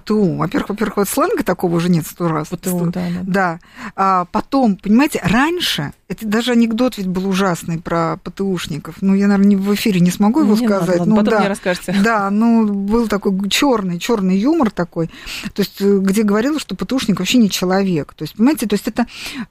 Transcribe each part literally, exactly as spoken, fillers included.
ПТУ. Во-первых, во-первых, вот сленга такого уже нет сто раз. ПТУ, да, да. Да. А потом, понимаете, раньше, это даже анекдот ведь был ужасный про ПТУшников. Ну, я, наверное, в эфире не смогу его не сказать. Надо, ну, потом да, мне расскажете. Да, ну, был такой черный, черный юмор такой, то есть, где говорилось, что ПТУшник вообще не человек. То есть, понимаете, то есть это...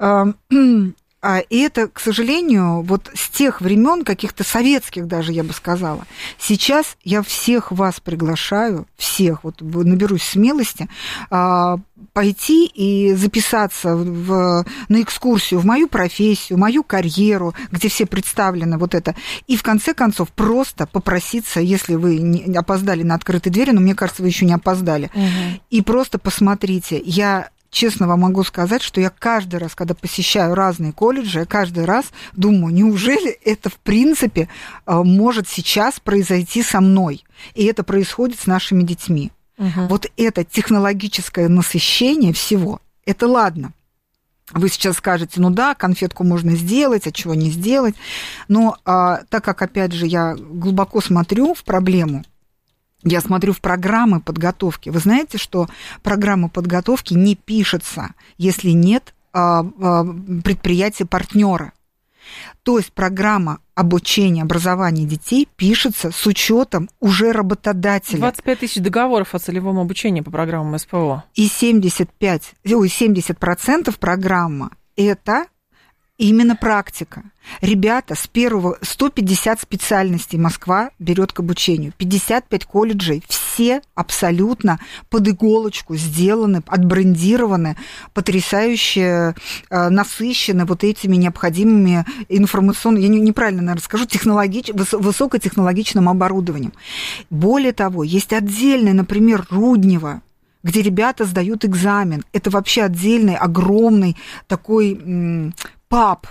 А, и это, к сожалению, вот с тех времен, каких-то советских даже, я бы сказала. Сейчас я всех вас приглашаю, всех, вот наберусь смелости, а, пойти и записаться в, на экскурсию в мою профессию, мою карьеру, где все представлены вот это. И в конце концов просто попроситься, если вы не опоздали на открытые двери, но мне кажется, вы еще не опоздали, угу. И просто посмотрите. Я... Честно вам могу сказать, что я каждый раз, когда посещаю разные колледжи, я каждый раз думаю, неужели это в принципе может сейчас произойти со мной? И это происходит с нашими детьми. Угу. Вот это технологическое насыщение всего, это ладно. Вы сейчас скажете, ну да, конфетку можно сделать, а чего не сделать. Но а, так как, опять же, я глубоко смотрю в проблему, я смотрю в программы подготовки. Вы знаете, что программа подготовки не пишется, если нет а, а, предприятия-партнера. То есть программа обучения, образования детей пишется с учетом уже работодателя. двадцать пять тысяч договоров о целевом обучении по программам СПО. И семьдесят пять, ой, семьдесят процентов программа – это именно практика. Ребята, с первого сто пятьдесят специальностей Москва берет к обучению. пятьдесят пять колледжей, все абсолютно под иголочку сделаны, отбрендированы, потрясающе э, насыщены вот этими необходимыми информационными, я не, неправильно, наверное, скажу, технологич, высокотехнологичным оборудованием. Более того, есть отдельный, например, Руднево, где ребята сдают экзамен. Это вообще отдельный, огромный такой м, паб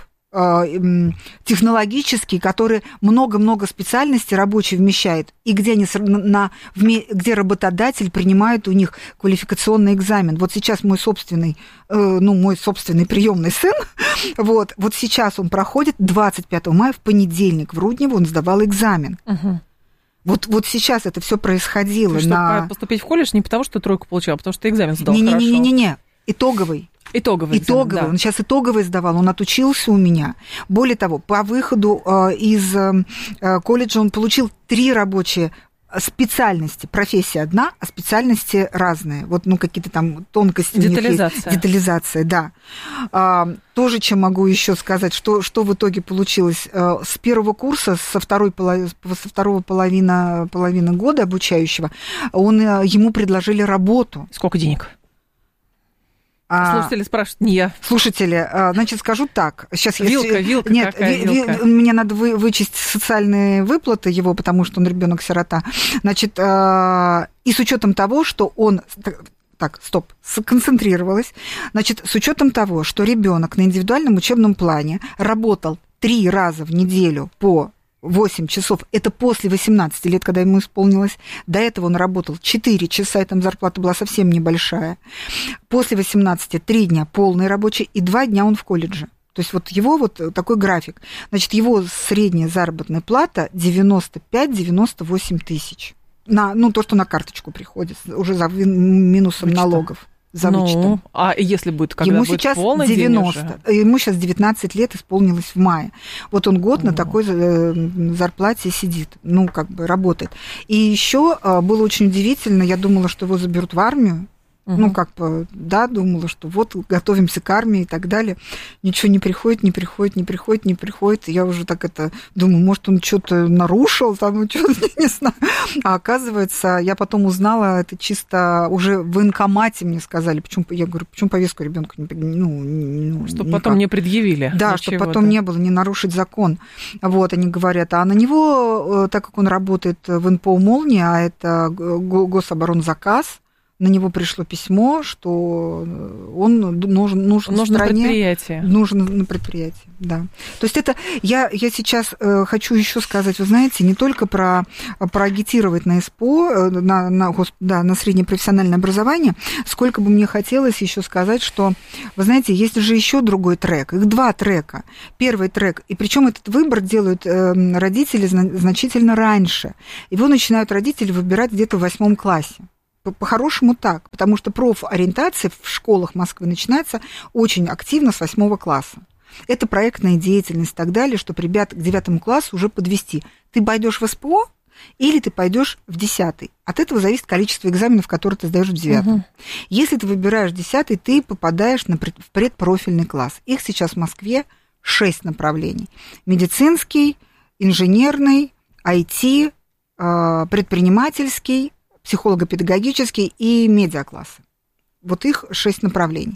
технологический, который много-много специальностей рабочий вмещает, и где, они, на, где работодатель принимает у них квалификационный экзамен. Вот сейчас мой собственный, ну, мой собственный приемный сын, вот, вот сейчас он проходит двадцать пятого мая, в понедельник в Руднево он сдавал экзамен. Угу. Вот, вот сейчас это все происходило. Чтобы на... поступить в колледж не потому, что тройку получил, а потому что экзамен сдал хорошо. Не-не-не-не, итоговый. Итоговый, итоговый. Да. Он сейчас итоговый сдавал, он отучился у меня. Более того, по выходу э, из э, колледжа он получил три рабочие специальности. Профессия одна, а специальности разные. Вот, ну, какие-то там тонкости. Детализация. Детализация, да. А, тоже, чем могу еще сказать, что, что в итоге получилось. С первого курса, со, второй, со второго половины, половины года обучающего, он, ему предложили работу. Сколько денег? Слушатели спрашивают, не я. Слушатели, значит, скажу так. Сейчас вилка, я... вилка, Нет, какая ви, вилка? Ви, мне надо вы, вычесть социальные выплаты его, потому что он ребенок-сирота. Значит, и с учетом того, что он... Так, стоп, сконцентрировалась. Значит, с учетом того, что ребенок на индивидуальном учебном плане работал три раза в неделю по восемь часов, это после восемнадцати лет, когда ему исполнилось. До этого он работал четыре часа, и там зарплата была совсем небольшая. После восемнадцати три дня полный рабочий, и два дня он в колледже. То есть вот его вот такой график. Значит, его средняя заработная плата девяносто пять - девяносто восемь тысяч. На, ну, то, что на карточку приходит, уже за минусом вычетом. Налогов. За вычетом. Ну, а если будет, когда ему будет сейчас полный девяносто, день уже? Ему сейчас девятнадцать лет исполнилось в мае. Вот он год О. на такой зарплате сидит, ну, как бы работает. И еще было очень удивительно, я думала, что его заберут в армию. Угу. Ну, как бы, да, думала, что вот готовимся к армии и так далее. Ничего не приходит, не приходит, не приходит, не приходит. Я уже так это думаю, может, он что-то нарушил, там, что-то, не знаю. А оказывается, я потом узнала, это чисто уже в военкомате мне сказали. Почему, я говорю, почему повестку ребенку не... Ну, ну, чтобы никак. потом не предъявили. Да, чтобы потом не было, не нарушить закон. Вот, они говорят. А на него, так как он работает в эн пэ о «Молния», а это гособоронзаказ, на него пришло письмо, что он нужен, нужен, нужен стране, на предприятие. Нужен на предприятие, да. То есть это я, я сейчас хочу еще сказать, вы знаете, не только про проагитировать на СПО, на, на, да, на среднее профессиональное образование, сколько бы мне хотелось еще сказать, что, вы знаете, есть же еще другой трек, их два трека. Первый трек, и причем этот выбор делают родители значительно раньше. Его начинают родители выбирать где-то в восьмом классе. По-хорошему так, потому что профориентация в школах Москвы начинается очень активно с восьмого класса. Это проектная деятельность и так далее, чтобы ребят к девятому классу уже подвести. Ты пойдешь в СПО или ты пойдешь в десятый. От этого зависит количество экзаменов, которые ты сдаешь в девятом. Угу. Если ты выбираешь десятый, ты попадаешь на пред, в предпрофильный класс. Их сейчас в Москве шесть направлений. Медицинский, инженерный, ай ти, предпринимательский, психолого-педагогический и медиаклассы. Вот их шесть направлений.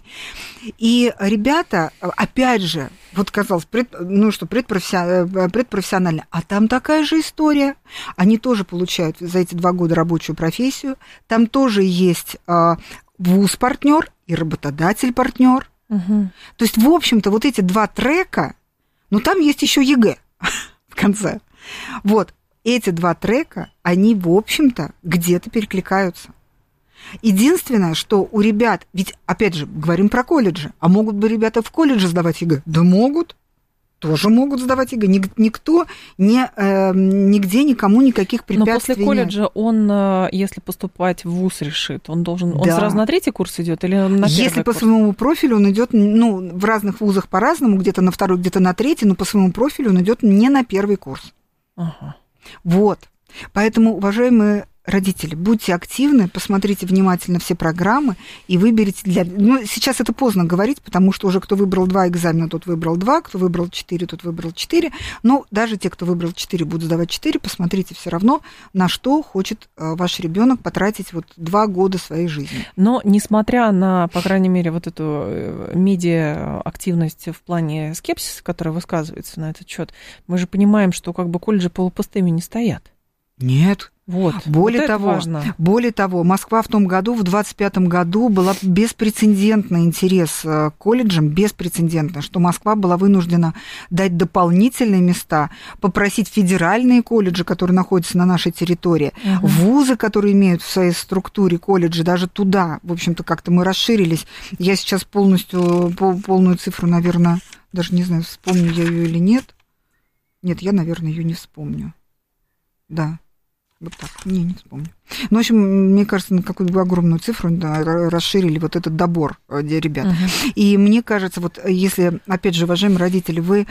И ребята, опять же, вот казалось, пред, ну что, предпрофессионально, предпрофессионально, а там такая же история. Они тоже получают за эти два года рабочую профессию. Там тоже есть вуз-партнер и работодатель-партнер. Угу. То есть, в общем-то, вот эти два трека, ну, там есть еще ЕГЭ в конце. Вот. Эти два трека, они, в общем-то, где-то перекликаются. Единственное, что у ребят, ведь, опять же, говорим про колледжи, а могут бы ребята в колледже сдавать ЕГЭ? Да могут, тоже могут сдавать ЕГЭ. Никто, не, э, нигде никому никаких препятствий. Но после колледжа нет. Он, если поступать в вуз решит, он должен, да. Он сразу на третий курс идет или на первый Если по курс? своему профилю он идет, ну, в разных вузах по-разному, где-то на второй, где-то на третий, но по своему профилю он идет не на первый курс. Ага. Вот. Поэтому, уважаемые родители, будьте активны, посмотрите внимательно все программы и выберите для... Ну, сейчас это поздно говорить, потому что уже кто выбрал два экзамена, тот выбрал два, кто выбрал четыре, тот выбрал четыре. Но даже те, кто выбрал четыре, будут сдавать четыре, посмотрите все равно, на что хочет ваш ребенок потратить вот два года своей жизни. Но, несмотря на, по крайней мере, вот эту медиа-активность в плане скепсиса, которая высказывается на этот счет, мы же понимаем, что как бы колледжи полупустыми не стоят. Нет. Вот. Более вот того, важно. более того, Москва в том году, в двадцать пятом году, была беспрецедентный интерес к колледжам, беспрецедентно, что Москва была вынуждена дать дополнительные места, попросить федеральные колледжи, которые находятся на нашей территории, угу. вузы, которые имеют в своей структуре колледжи, даже туда, в общем-то, как-то мы расширились. Я сейчас полностью, полную цифру, наверное, даже не знаю, вспомню я ее или нет. Нет, я, наверное, ее не вспомню. Да. Вот так, не, не вспомню. Ну, в общем, мне кажется, на какую-то огромную цифру да, расширили вот этот добор ребят. Uh-huh. И мне кажется, вот если, опять же, уважаемые родители, вы...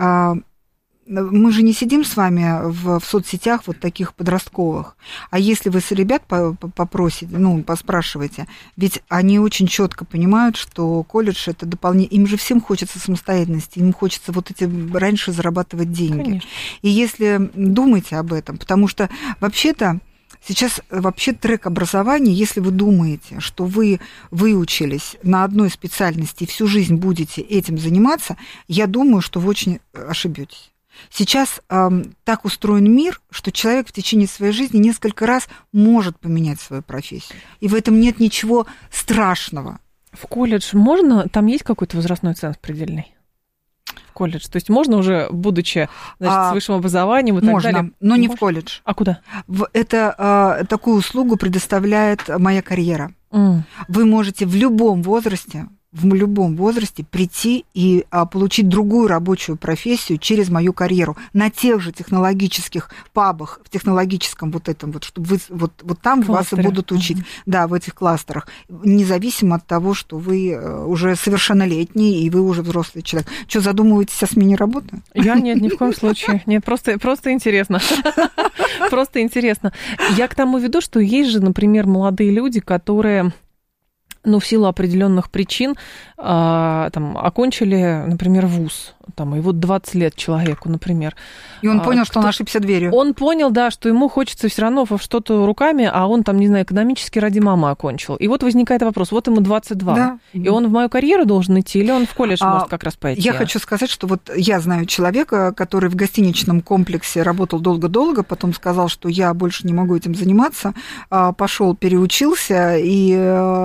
Мы же не сидим с вами в, в соцсетях вот таких подростковых. А если вы с ребят попросите, ну, поспрашиваете, ведь они очень четко понимают, что колледж это дополнение. Им же всем хочется самостоятельности, им хочется вот эти раньше зарабатывать деньги. Конечно. И если думаете об этом, потому что вообще-то сейчас вообще трек образования, если вы думаете, что вы выучились на одной специальности и всю жизнь будете этим заниматься, я думаю, что вы очень ошибетесь. Сейчас э, так устроен мир, что человек в течение своей жизни несколько раз может поменять свою профессию. И в этом нет ничего страшного. В колледж можно? Там есть какой-то возрастной ценз предельный? В колледж? То есть можно уже, будучи значит, а, с высшим образованием и так можно, далее? но не можно? В колледж. А куда? В, это э, такую услугу предоставляет «Моя карьера». Mm. Вы можете в любом возрасте... в любом возрасте прийти и а, получить другую рабочую профессию через мою карьеру на тех же технологических пабах, в технологическом вот этом вот, чтобы вы, вот, вот там кластеры. Вас и будут учить, uh-huh. да, в этих кластерах, независимо от того, что вы уже совершеннолетний и вы уже взрослый человек. Что, задумываетесь о смене работы? Я нет, ни в коем случае. Нет, просто, просто интересно. Просто интересно. Я к тому веду, что есть же, например, молодые люди, которые... ну, в силу определенных причин а, там, окончили, например, вуз, там, и вот двадцать лет человеку, например. И он понял, а, что он ошибся дверью. Он понял, да, что ему хочется все равно что-то руками, а он там, не знаю, экономически ради мамы окончил. И вот возникает вопрос, вот ему двадцать два, да. И он в мою карьеру должен идти, или он в колледж а, может как раз пойти? Я хочу сказать, что вот я знаю человека, который в гостиничном комплексе работал долго-долго, потом сказал, что я больше не могу этим заниматься, пошел, переучился, и да.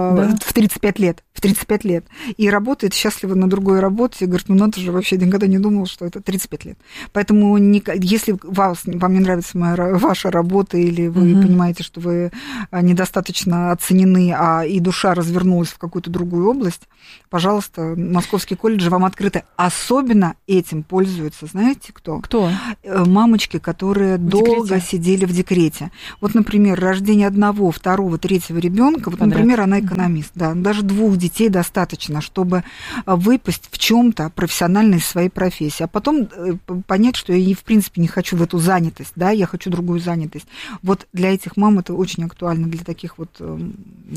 в тридцать пять лет, в тридцать пять лет, и работает счастливо на другой работе, говорит, ну надо же, вообще никогда не думал, что это тридцать пять лет. Поэтому не, если вас, вам не нравится моя, ваша работа, или вы угу. понимаете, что вы недостаточно оценены, а и душа развернулась в какую-то другую область, пожалуйста, московские колледжи вам открыты. Особенно этим пользуются, знаете, кто? Кто? Мамочки, которые в долго декрете. Сидели в декрете. Вот, например, рождение одного, второго, третьего ребенка, вот, например, она экономист, да, даже двух детей достаточно, чтобы выпасть в чем-то профессионально из своей профессии, а потом понять, что я, в принципе, не хочу в эту занятость, да, я хочу другую занятость. Вот для этих мам это очень актуально, для таких вот мам.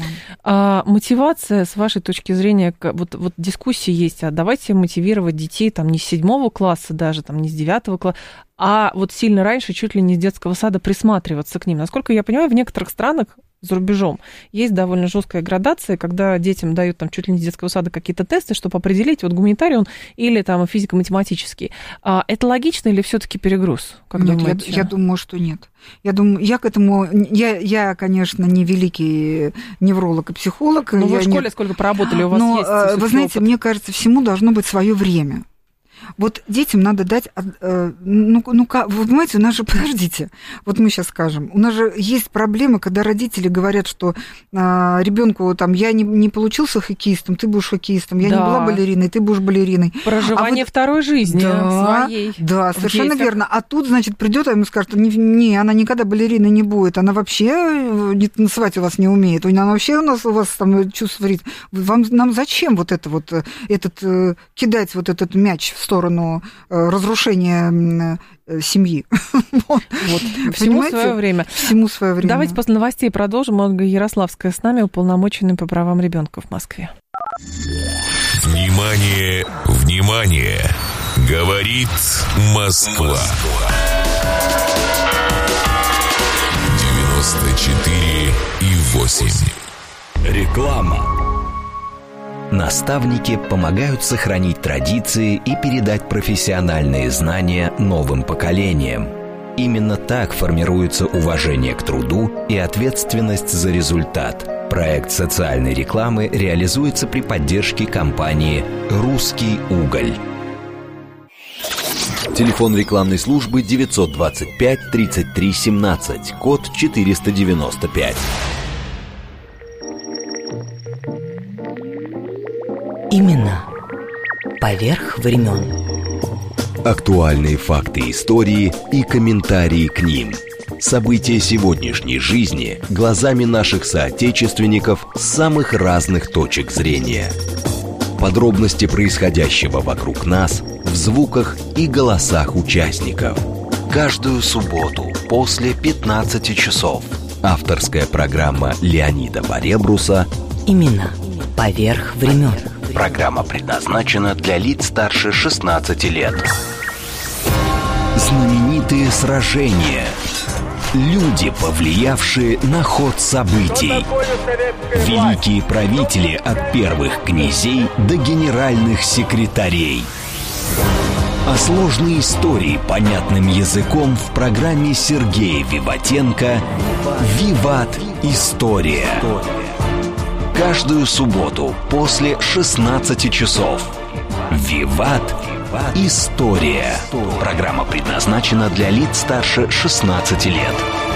А мотивация, с вашей точки зрения, вот, вот дискуссии есть, а давайте мотивировать детей там не с седьмого класса даже, там не с девятого класса, а вот сильно раньше, чуть ли не с детского сада, присматриваться к ним. Насколько я понимаю, в некоторых странах за рубежом есть довольно жесткая градация, когда детям дают там чуть ли не с детского сада какие-то тесты, чтобы определить, вот гуманитарий он или там физико-математический. А это логично или все-таки перегруз? Как нет, думаете? Я, я думаю, что нет. Я думаю, я к этому, я, я конечно, не великий невролог и психолог. Ну, вы в школе не... сколько поработали, у вас но, есть вы знаете, опыт. Мне кажется, всему должно быть свое время. Вот детям надо дать, ну, ну, вы понимаете, у нас же, подождите, вот мы сейчас скажем, у нас же есть проблемы, когда родители говорят, что а, ребенку там, я не, не получился хоккеистом, ты будешь хоккеистом, я да. не была балериной, ты будешь балериной. Проживание а вот, второй жизни да, своей. Да, совершенно верно. А тут, значит, придет, а ему скажет, не, не, она никогда балериной не будет, она вообще не танцевать у вас не умеет, она вообще у нас у вас там чувство ритма. Вам, нам зачем вот это вот, этот, кидать вот этот мяч в сторону разрушения семьи. Вот. Вот. Всему свое время. Всему свое время. Давайте после новостей продолжим. Ольга Ярославская с нами, уполномоченная по правам ребенка в Москве. Внимание, внимание! Говорит Москва. девяносто четыре и восемь. Реклама. Наставники помогают сохранить традиции и передать профессиональные знания новым поколениям. Именно так формируется уважение к труду и ответственность за результат. Проект социальной рекламы реализуется при поддержке компании «Русский уголь». Телефон рекламной службы девятьсот двадцать пять тридцать три семнадцать, код четыреста девяносто пять. Именно поверх времен. Актуальные факты истории и комментарии к ним. События сегодняшней жизни глазами наших соотечественников с самых разных точек зрения. Подробности происходящего вокруг нас в звуках и голосах участников. Каждую субботу после пятнадцати часов. Авторская программа Леонида Баребруса «Именно поверх времен». Программа предназначена для лиц старше шестнадцати лет. Знаменитые сражения. Люди, повлиявшие на ход событий. Великие правители от первых князей до генеральных секретарей. А сложные истории понятным языком в программе Сергея Виватенко «Виват. История». Каждую субботу после шестнадцати часов. «Виват. История». Программа предназначена для лиц старше шестнадцати лет.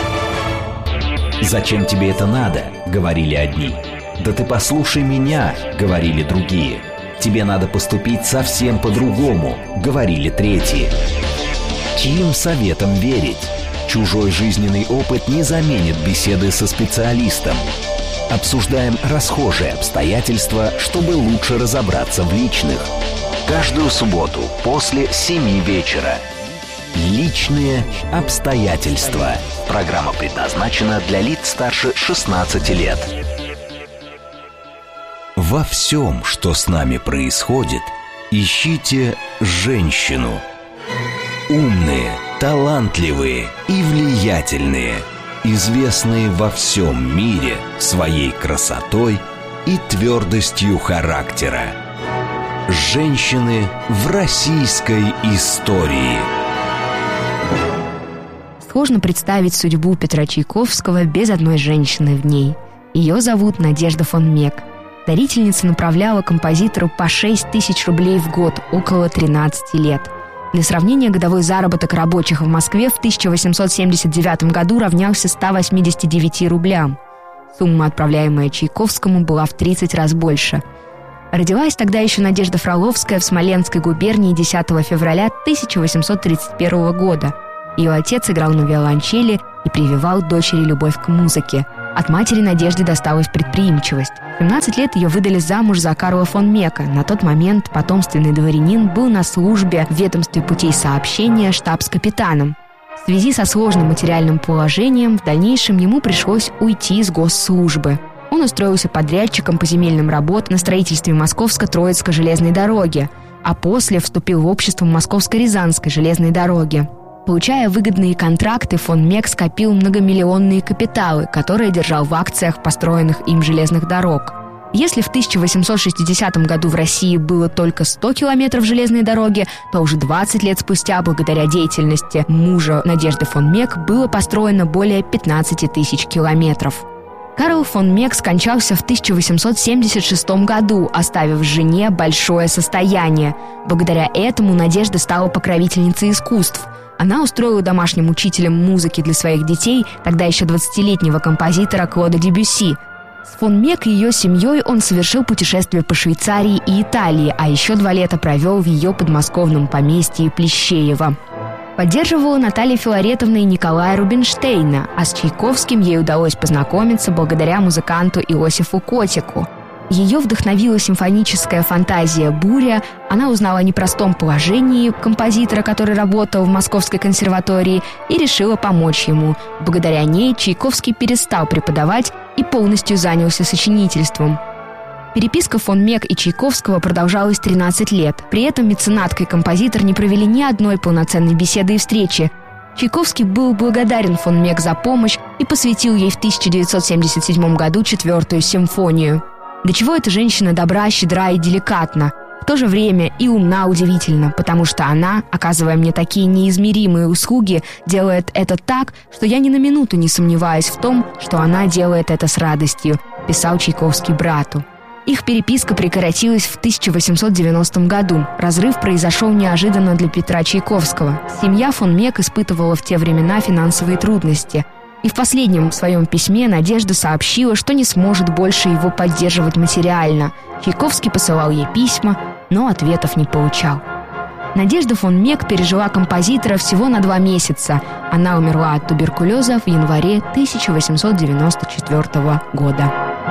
«Зачем тебе это надо?» — говорили одни. «Да ты послушай меня», — говорили другие. «Тебе надо поступить совсем по-другому», — говорили третьи. Чьим советом верить? Чужой жизненный опыт не заменит беседы со специалистом. Обсуждаем расхожие обстоятельства, чтобы лучше разобраться в личных. Каждую субботу после семи вечера. Личные обстоятельства. Программа предназначена для лиц старше шестнадцати лет. Во всем, что с нами происходит, ищите женщину. Умные, талантливые и влиятельные, известные во всем мире своей красотой и твердостью характера. Женщины в российской истории. Сложно представить судьбу Петра Чайковского без одной женщины в ней. Ее зовут Надежда фон Мек. Дарительница направляла композитору по шесть тысяч рублей в год, около тринадцати лет. Для сравнения, годовой заработок рабочих в Москве в тысяча восемьсот семьдесят девятом году равнялся ста восьмидесяти девяти рублям. Сумма, отправляемая Чайковскому, была в тридцать раз больше. Родилась тогда еще Надежда Фроловская в Смоленской губернии десятого февраля тысяча восемьсот тридцать первого года. Ее отец играл на виолончели и прививал дочери любовь к музыке. От матери Надежде досталась предприимчивость. В семнадцать лет ее выдали замуж за Карла фон Мека. На тот момент потомственный дворянин был на службе в ведомстве путей сообщения штабс-капитаном. В связи со сложным материальным положением в дальнейшем ему пришлось уйти из госслужбы. Он устроился подрядчиком по земельным работам на строительстве Московско-Троицкой железной дороги, а после вступил в общество Московско-Рязанской железной дороги. Получая выгодные контракты, фон Мек скопил многомиллионные капиталы, которые держал в акциях построенных им железных дорог. Если в тысяча восемьсот шестидесятом году в России было только сто километров железной дороги, то уже двадцать лет спустя, благодаря деятельности мужа Надежды фон Мек, было построено более пятнадцати тысяч километров. Карл фон Мек скончался в тысяча восемьсот семьдесят шестом году, оставив жене большое состояние. Благодаря этому Надежда стала покровительницей искусств. Она устроила домашним учителем музыки для своих детей тогда еще двадцатилетнего композитора Клода Дебюсси. С фон Мек и ее семьей он совершил путешествие по Швейцарии и Италии, а еще два лета провел в ее подмосковном поместье Плещеево. Поддерживала Наталья Филаретовна и Николая Рубинштейна, а с Чайковским ей удалось познакомиться благодаря музыканту Иосифу Котику. Ее вдохновила симфоническая фантазия «Буря». Она узнала о непростом положении композитора, который работал в Московской консерватории, и решила помочь ему. Благодаря ней Чайковский перестал преподавать и полностью занялся сочинительством. Переписка фон Мек и Чайковского продолжалась тринадцать лет. При этом меценатка и композитор не провели ни одной полноценной беседы и встречи. Чайковский был благодарен фон Мек за помощь и посвятил ей в тысяча девятьсот семьдесят седьмом году четвертую симфонию. До чего эта женщина добра, щедра и деликатна. В то же время и умна удивительно, потому что она, оказывая мне такие неизмеримые услуги, делает это так, что я ни на минуту не сомневаюсь в том, что она делает это с радостью, писал Чайковский брату. Их переписка прекратилась в тысяча восемьсот девяностом году. Разрыв произошел неожиданно для Петра Чайковского. Семья фон Мек испытывала в те времена финансовые трудности. И в последнем своем письме Надежда сообщила, что не сможет больше его поддерживать материально. Чайковский посылал ей письма, но ответов не получал. Надежда фон Мек пережила композитора всего на два месяца. Она умерла от туберкулеза в январе тысяча восемьсот девяносто четвёртого года.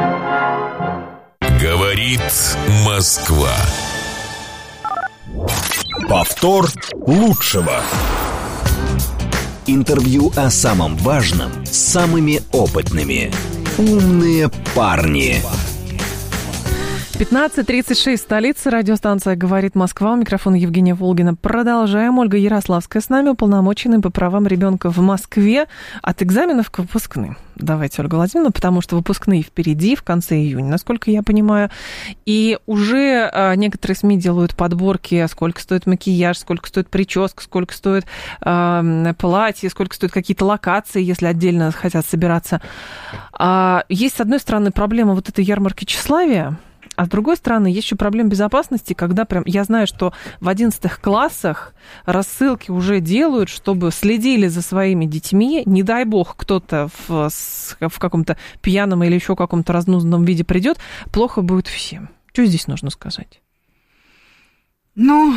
Говорит Москва. Повтор лучшего. Интервью о самом важном с самыми опытными. Умные парни. пятнадцать тридцать шесть, столица, радиостанция «Говорит Москва». У микрофона Евгения Волгина. Продолжаем. Ольга Ярославская с нами, уполномоченная по правам ребенка в Москве. От экзаменов к выпускным. Давайте, Ольга Владимировна, потому что выпускные впереди, в конце июня, насколько я понимаю. И уже а, некоторые СМИ делают подборки, сколько стоит макияж, сколько стоит прическа, сколько стоит а, платье, сколько стоят какие-то локации, если отдельно хотят собираться. А, есть, с одной стороны, проблема вот этой ярмарки тщеславия, а с другой стороны, есть еще проблема безопасности, когда прям, я знаю, что в одиннадцатых классах рассылки уже делают, чтобы следили за своими детьми. Не дай бог, кто-то в, в каком-то пьяном или еще каком-то разнузданном виде придет, плохо будет всем. Что здесь нужно сказать? Ну,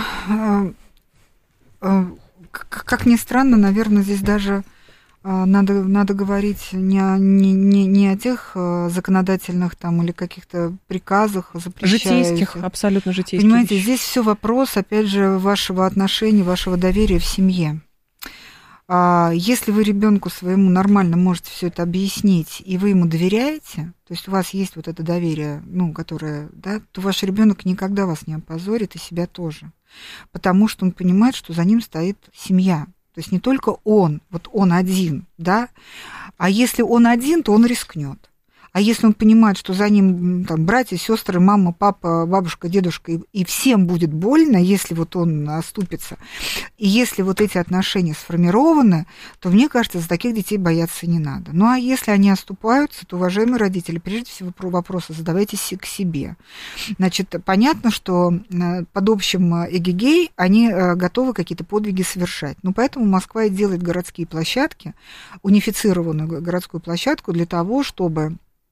как ни странно, наверное, здесь даже Надо, надо говорить не о, не, не, не о тех законодательных там или каких-то приказах запрещающих. Житейских, абсолютно житейских. Понимаете, вещей. здесь все вопрос, опять же, вашего отношения, вашего доверия в семье. Если вы ребенку своему нормально можете все это объяснить, и вы ему доверяете, то есть у вас есть вот это доверие, ну, которое, да, то ваш ребенок никогда вас не опозорит, и себя тоже. Потому что он понимает, что за ним стоит семья. То есть не только он, вот он один, да, а если он один, то он рискнет. А если он понимает, что за ним там, братья, сестры, мама, папа, бабушка, дедушка, и, и всем будет больно, если вот он оступится, и если вот эти отношения сформированы, то, мне кажется, за таких детей бояться не надо. Ну, а если они оступаются, то, уважаемые родители, прежде всего вопросы задавайте к себе. Значит, понятно, что под общим эгегей они готовы какие-то подвиги совершать. Ну, поэтому Москва и делает городские площадки, унифицированную городскую площадку для того, чтобы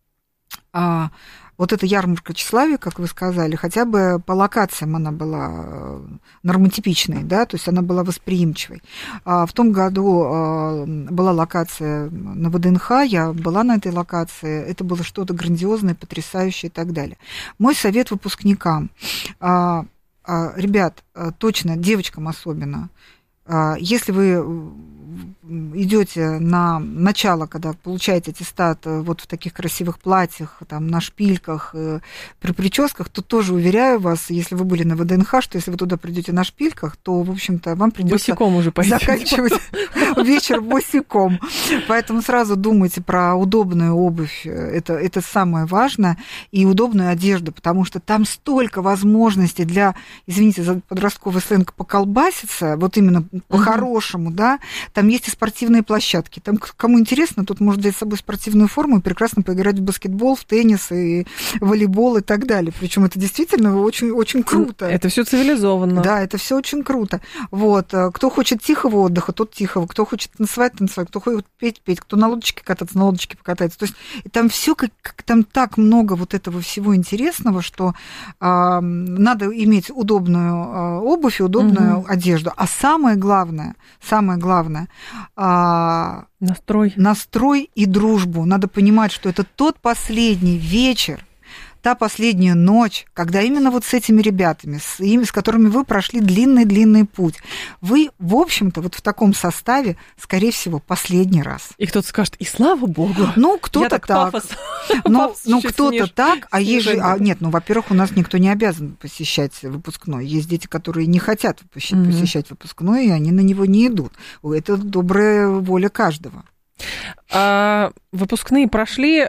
а, вот эта ярмарка тщеславия, как вы сказали, хотя бы по локациям она была нормотипичной, да, то есть она была восприимчивой. А в том году а, была локация на ВДНХ, я была на этой локации, это было что-то грандиозное, потрясающее и так далее. Мой совет выпускникам, а, а, ребят, а, точно, девочкам особенно, а, если вы идете на начало, когда получаете аттестат вот в таких красивых платьях, там, на шпильках, при прическах, то тоже уверяю вас, если вы были на ВДНХ, что если вы туда придете на шпильках, то, в общем-то, вам придется босиком уже заканчивать вечер босиком. Поэтому сразу думайте про удобную обувь, это, это самое важное, и удобную одежду, потому что там столько возможностей для, извините за подростковый сленг, поколбаситься, вот именно по-хорошему, да, там есть и спортивные площадки. Там, кому интересно, тут может взять с собой спортивную форму и прекрасно поиграть в баскетбол, в теннис и волейбол и так далее. Причем это действительно очень, очень круто. Это все цивилизованно. Да, это все очень круто. Вот. Кто хочет тихого отдыха, тот тихого. Кто хочет танцевать, танцевать. Кто хочет петь, петь. Кто на лодочке кататься, на лодочке покатается. То есть там все, как, как там так много вот этого всего интересного, что э, надо иметь удобную э, обувь и удобную угу. одежду. А самое главное, самое главное, А, настрой. настрой и дружбу. Надо понимать, что это тот последний вечер, та последняя ночь, когда именно вот с этими ребятами, с, ими, с которыми вы прошли длинный-длинный путь, вы, в общем-то, вот в таком составе, скорее всего, последний раз. И кто-то скажет, и слава богу. Ну, кто-то так. Пафос. Ну, Пафос ну кто-то сниж... так, а есть же... А, нет, ну, во-первых, у нас никто не обязан посещать выпускной. Есть дети, которые не хотят посещать, mm-hmm. посещать выпускной, и они на него не идут. Это добрая воля каждого. А, выпускные прошли...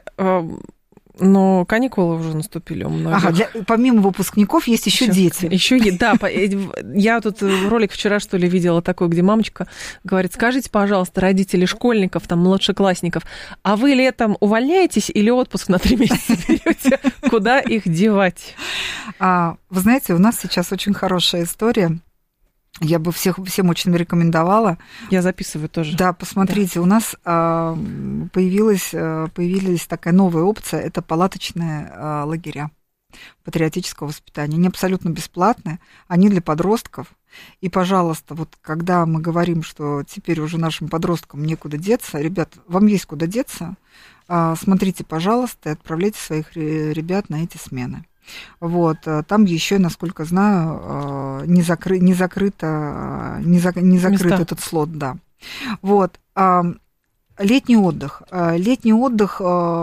Но каникулы уже наступили у многих. Ага, для, помимо выпускников есть еще дети. Еще, да, я тут ролик вчера, что ли, видела такой, где мамочка говорит, скажите, пожалуйста, родители школьников, там, младшеклассников, а вы летом увольняетесь или отпуск на три месяца берете? Куда их девать? А, вы знаете, у нас сейчас очень хорошая история. Я бы всех, всем очень рекомендовала. Я записываю тоже. Да, посмотрите, да. У нас а, появилась, появилась такая новая опция, это палаточные а, лагеря патриотического воспитания. Они абсолютно бесплатные, они для подростков. И, пожалуйста, вот когда мы говорим, что теперь уже нашим подросткам некуда деться, ребят, вам есть куда деться, а, смотрите, пожалуйста, и отправляйте своих ребят на эти смены. Вот, там еще, насколько знаю, не, закры, не закрыто, не, за, не закрыт Места. Этот слот, да. Вот, летний отдых. Летний отдых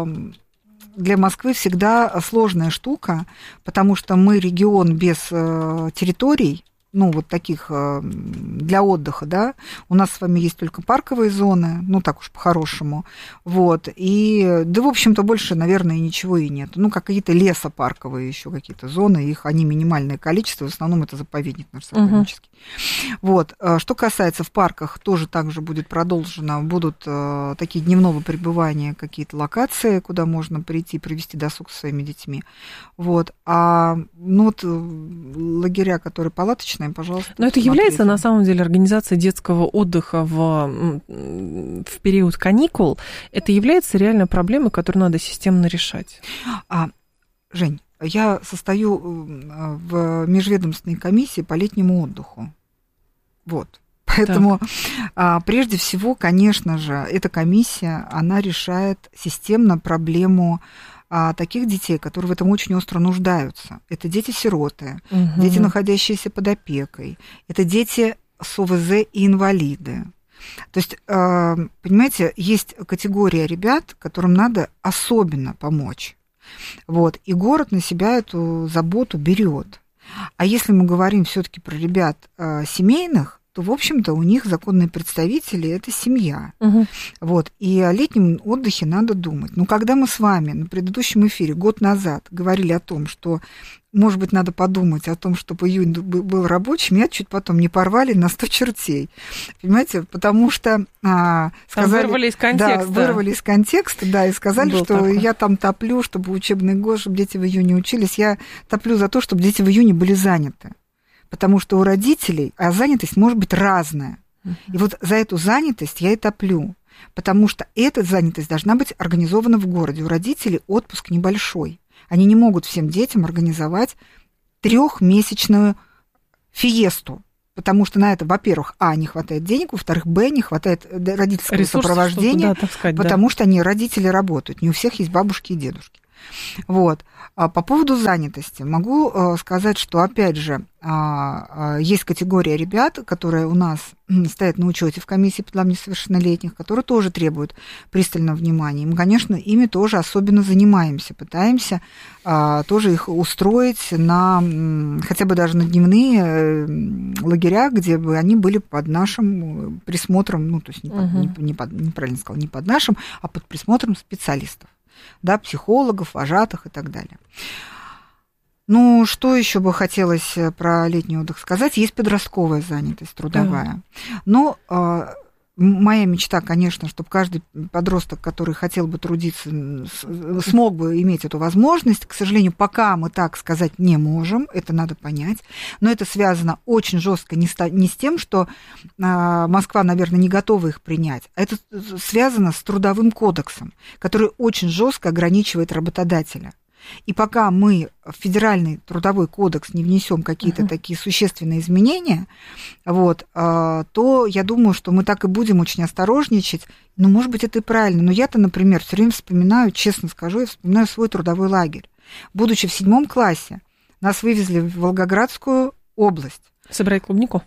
для Москвы всегда сложная штука, потому что мы регион без территорий, ну, вот таких для отдыха, да, у нас с вами есть только парковые зоны, ну, так уж по-хорошему, вот, и, да, в общем-то, больше, наверное, ничего и нет, ну, какие-то лесопарковые еще какие-то зоны, их, они минимальное количество, в основном это заповедник наш сакралический. Uh-huh. Вот, что касается в парках, тоже также будет продолжено, будут такие дневного пребывания, какие-то локации, куда можно прийти, провести досуг со своими детьми, вот, а, ну, вот, лагеря, которые палаточные, пожалуйста. Но это является, на самом деле, организация детского отдыха в, в период каникул, это является реальной проблемой, которую надо системно решать. А, Жень, я состою в межведомственной комиссии по летнему отдыху. Вот. Поэтому, а, прежде всего, конечно же, эта комиссия, она решает системно проблему а, таких детей, которые в этом очень остро нуждаются. Это дети-сироты, угу. дети, находящиеся под опекой, это дети с ОВЗ и инвалиды. То есть, а, понимаете, есть категория ребят, которым надо особенно помочь. Вот. И город на себя эту заботу берет. А если мы говорим все-таки про ребят а, семейных, то, в общем-то, у них законные представители – это семья. Угу. Вот. И о летнем отдыхе надо думать. Но когда мы с вами на предыдущем эфире год назад говорили о том, что, может быть, надо подумать о том, чтобы июнь был рабочим, меня чуть потом не порвали на сто чертей. Понимаете? Потому что а, сказали... Там вырвали из контекста. Да, вырвали из контекста, да, и сказали, был что такой. Я там топлю, чтобы учебный год, чтобы дети в июне учились. Я топлю за то, чтобы дети в июне были заняты. Потому что у родителей, а занятость может быть разная. Uh-huh. И вот за эту занятость я и топлю. Потому что эта занятость должна быть организована в городе. У родителей отпуск небольшой. Они не могут всем детям организовать трехмесячную фиесту. Потому что на это, во-первых, а, не хватает денег, во-вторых, б, не хватает родительского ресурсов, сопровождения, да, сказать, потому да. что они, родители, работают. Не у всех есть бабушки и дедушки. Вот. А по поводу занятости могу сказать, что, опять же, есть категория ребят, которые у нас стоят на учете в комиссии по делам несовершеннолетних, которые тоже требуют пристального внимания. И мы, конечно, ими тоже особенно занимаемся, пытаемся тоже их устроить на хотя бы даже на дневные лагеря, где бы они были под нашим присмотром, ну, то есть не под, угу. не, не под, неправильно сказал, не под нашим, а под присмотром специалистов. Да, психологов, вожатых и так далее. Ну, что еще бы хотелось про летний отдых сказать? Есть подростковая занятость трудовая. Да. Но э, моя мечта, конечно, чтобы каждый подросток, который хотел бы трудиться, смог бы иметь эту возможность. К сожалению, пока мы так сказать не можем, это надо понять. Но это связано очень жестко не с тем, что Москва, наверное, не готова их принять, а это связано с трудовым кодексом, который очень жестко ограничивает работодателя. И пока мы в федеральный трудовой кодекс не внесем какие-то uh-huh. такие существенные изменения, вот, то я думаю, что мы так и будем очень осторожничать. Ну, может быть, это и правильно. Но я-то, например, все время вспоминаю, честно скажу, я вспоминаю свой трудовой лагерь. Будучи в седьмом классе, нас вывезли в Волгоградскую область. Собирать клубнику?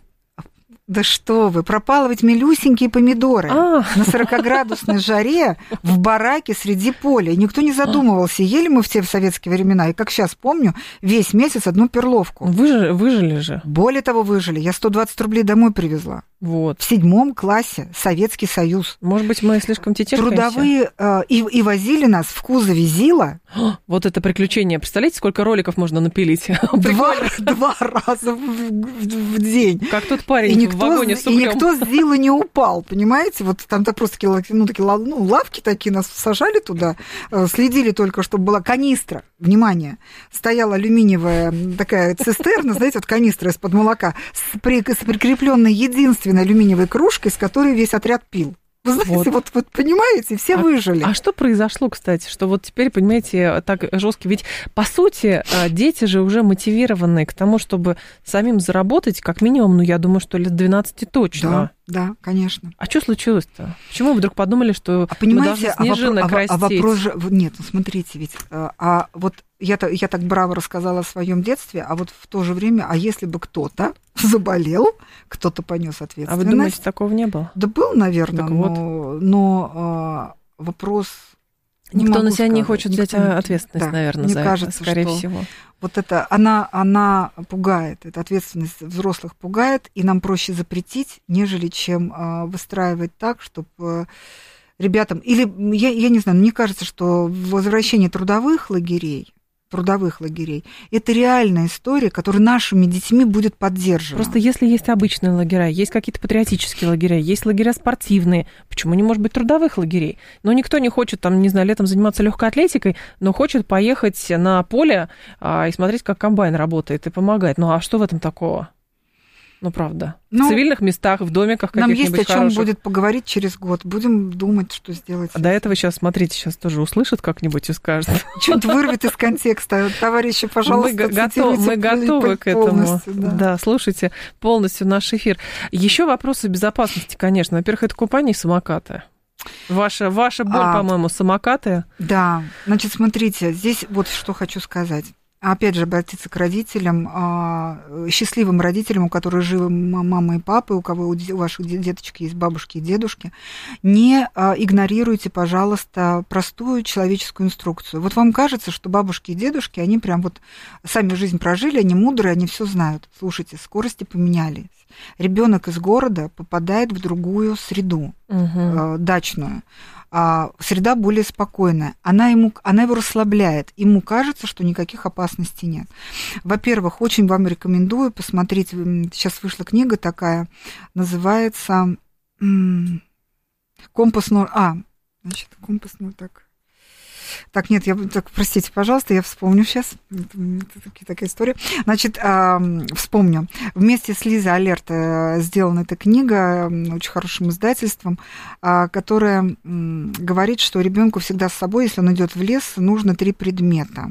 Да что вы, пропалывать милюсенькие помидоры а. на сорокаградусной жаре в бараке среди поля. И никто не задумывался, ели мы в те в советские времена. И как сейчас помню, весь месяц одну перловку. Выжили, выжили же. Более того, выжили. Я сто двадцать рублей домой привезла. Вот. В седьмом классе Советский Союз. Может быть, мы слишком тетешкаемся? Трудовые, э, и, и возили нас в кузове ЗИЛа. Вот это приключение. Представляете, сколько роликов можно напилить? Два, два раза в, в, в день. Как тот парень и в вагоне с углем. И никто с ЗИЛа не упал, понимаете? Вот там-то просто такие, ну, такие ну, лавки такие, нас сажали туда, следили только, чтобы была канистра. Внимание, стояла алюминиевая такая цистерна, знаете, вот канистра из-под молока, с, при, с прикрепленной единственной алюминиевой кружкой, с которой весь отряд пил. Вы знаете, вот, вот, вот понимаете, все а, выжили. А что произошло, кстати, что вот теперь, понимаете, так жестко? Ведь, по сути, дети же уже мотивированы к тому, чтобы самим заработать, как минимум, ну, я думаю, что лет двенадцать точно. Да, да, конечно. А что случилось-то? Почему вы вдруг подумали, что а понимаете, мы должны снежинок а вопро- растить? А вопрос же... Нет, ну, смотрите, ведь... А вот я, я так браво рассказала о своем детстве, а вот в то же время, а если бы кто-то заболел, кто-то понес ответственность. А вы думаете, такого не было? Да был, наверное, так но, вот. но а, вопрос... Никто на себя сказать. не хочет взять Никто ответственность, да, наверное, мне за кажется, это, скорее что всего. Вот это, она, она пугает, эта ответственность взрослых пугает, и нам проще запретить, нежели чем а, выстраивать так, чтобы... А, ребятам... Или, я, я не знаю, мне кажется, что возвращение трудовых лагерей, трудовых лагерей, это реальная история, которая нашими детьми будет поддержана. Просто если есть обычные лагеря, есть какие-то патриотические лагеря, есть лагеря спортивные, почему не может быть трудовых лагерей? Но никто не хочет, там, не знаю, летом заниматься легкой атлетикой, но хочет поехать на поле а, и смотреть, как комбайн работает и помогать. Ну а что в этом такого? Ну, правда. Ну, в цивильных местах, в домиках каких-нибудь хороших. Нам есть о чем хороших. будет поговорить через год. Будем думать, что сделать. А до этого сейчас, смотрите, сейчас тоже услышат как-нибудь и скажут. Что-то вырвет из контекста. Товарищи, пожалуйста, мы, готов, мы готовы к этому. Да. да, слушайте полностью наш эфир. Еще вопросы безопасности, конечно. Во-первых, это купание и самокаты. Ваша, ваша боль, а, по-моему, самокаты. Да. Значит, смотрите, здесь вот что хочу сказать. опять же, обратиться к родителям, счастливым родителям, у которых живы мама и папа, у кого у ваших деточек есть бабушки и дедушки. Не игнорируйте, пожалуйста, простую человеческую инструкцию. Вот вам кажется, что бабушки и дедушки, они прям вот сами жизнь прожили, они мудрые, они все знают. Слушайте, скорости поменялись. Ребенок из города попадает в другую среду, угу. дачную. Среда более спокойная, она, ему, она его расслабляет, ему кажется, что никаких опасностей нет. Во-первых, очень вам рекомендую посмотреть, сейчас вышла книга такая, называется «Компас ноль». А, значит, «Компас ноль», так... Так, нет, я, так, простите, пожалуйста, я вспомню сейчас. Это, это такая история. Значит, э, вспомню. Вместе с Лизой Алерт сделана эта книга очень хорошим издательством, э, которая э, говорит, что ребенку всегда с собой, если он идет в лес, нужно три предмета.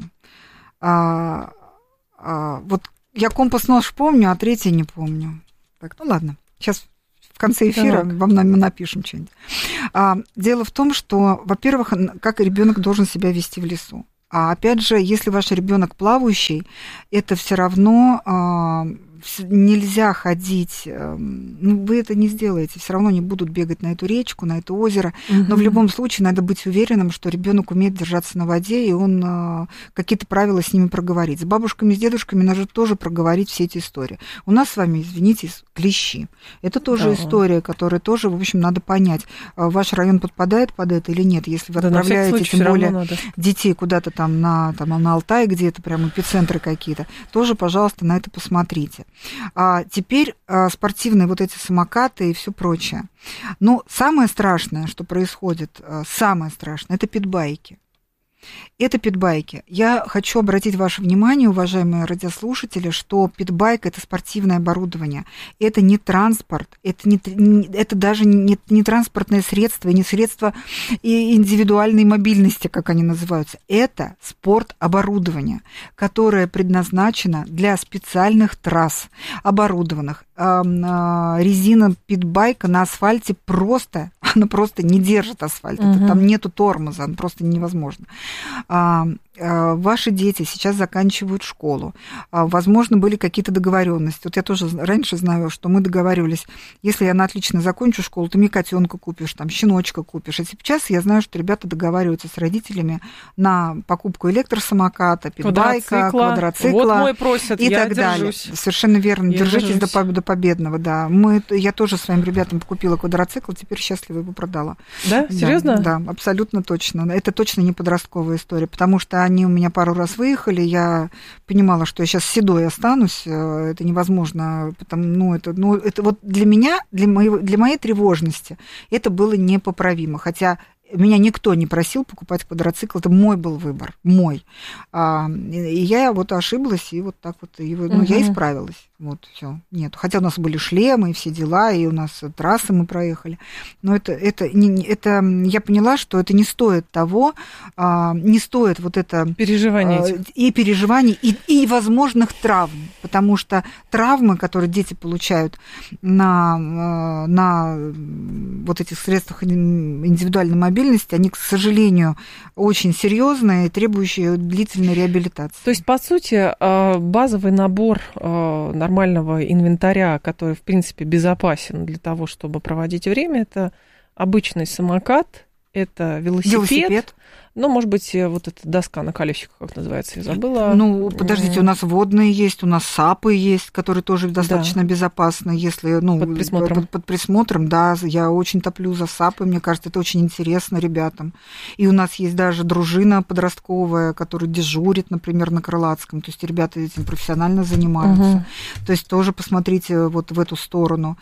Э, э, вот я компас-нож помню, а третий не помню. Так, ну ладно, сейчас... В конце эфира так. вам напишем что-нибудь. Дело в том, что, во-первых, как ребенок должен себя вести в лесу. А опять же, если ваш ребенок плавающий, это все равно нельзя ходить, ну, вы это не сделаете, все равно не будут бегать на эту речку, на это озеро, угу. но в любом случае надо быть уверенным, что ребенок умеет держаться на воде, и он какие-то правила с ними проговорит. С бабушками, с дедушками надо тоже проговорить все эти истории. У нас с вами, извините, клещи. Это тоже да. история, которую тоже, в общем, надо понять, ваш район подпадает под это или нет. Если вы да, отправляете, тем более, детей куда-то там на, там на Алтай, где это прям эпицентры какие-то, тоже, пожалуйста, на это посмотрите. А теперь а, спортивные вот эти самокаты и все прочее. Но самое страшное, что происходит, а, самое страшное, это питбайки. Это питбайки. Я хочу обратить ваше внимание, уважаемые радиослушатели, что питбайк – это спортивное оборудование. Это не транспорт, это, не, это даже не, не транспортное средство, не средство индивидуальной мобильности, как они называются. Это спортоборудование, которое предназначено для специальных трасс, оборудованных. Резина питбайка на асфальте просто, она просто не держит асфальт. Угу. Это, там нету тормоза, она просто невозможно. Ваши дети сейчас заканчивают школу. Возможно, были какие-то договоренности. Вот я тоже раньше знаю, что мы договаривались, если я на отлично закончу школу, ты мне котенка купишь, там, щеночка купишь. А сейчас я знаю, что ребята договариваются с родителями на покупку электросамоката, питбайка, квадроцикла. Вот мой просят, и я так держусь. Далее. Совершенно верно. Я Держитесь до, до победного, да. Мы, я тоже своим ребятам купила квадроцикл, теперь счастливо его продала. Да? Серьезно? Да, да, абсолютно точно. Это точно не подростковая история, потому что они у меня пару раз выехали, я понимала, что я сейчас седой останусь, это невозможно, потому, ну, это, ну, это вот для меня, для, моего, для моей тревожности это было непоправимо, хотя меня никто не просил покупать квадроцикл, это мой был выбор, мой. А, и я вот ошиблась, и вот так вот, и, ну, угу. я исправилась. Вот, все, нет. Хотя у нас были шлемы и все дела, и у нас трассы мы проехали. Но это, это, не, это я поняла, что это не стоит того, а, не стоит вот это... Переживаний. А, и переживаний, и, и возможных травм. Потому что травмы, которые дети получают на, на вот этих средствах индивидуальной мобильности, они, к сожалению, очень серьезные, требующие длительной реабилитации. То есть, по сути, базовый набор нормального инвентаря, который, в принципе, безопасен для того, чтобы проводить время, это обычный самокат, это велосипед, велосипед. Ну, может быть, вот эта доска на колесиках, как называется, я забыла. Ну, подождите, у нас водные есть, у нас сапы есть, которые тоже достаточно да. безопасны, если, ну, под присмотром. Под, под присмотром, да, я очень топлю за сапы, мне кажется, это очень интересно ребятам. И у нас есть даже дружина подростковая, которая дежурит, например, на Крылатском, то есть ребята этим профессионально занимаются. Угу. То есть тоже посмотрите вот в эту сторону.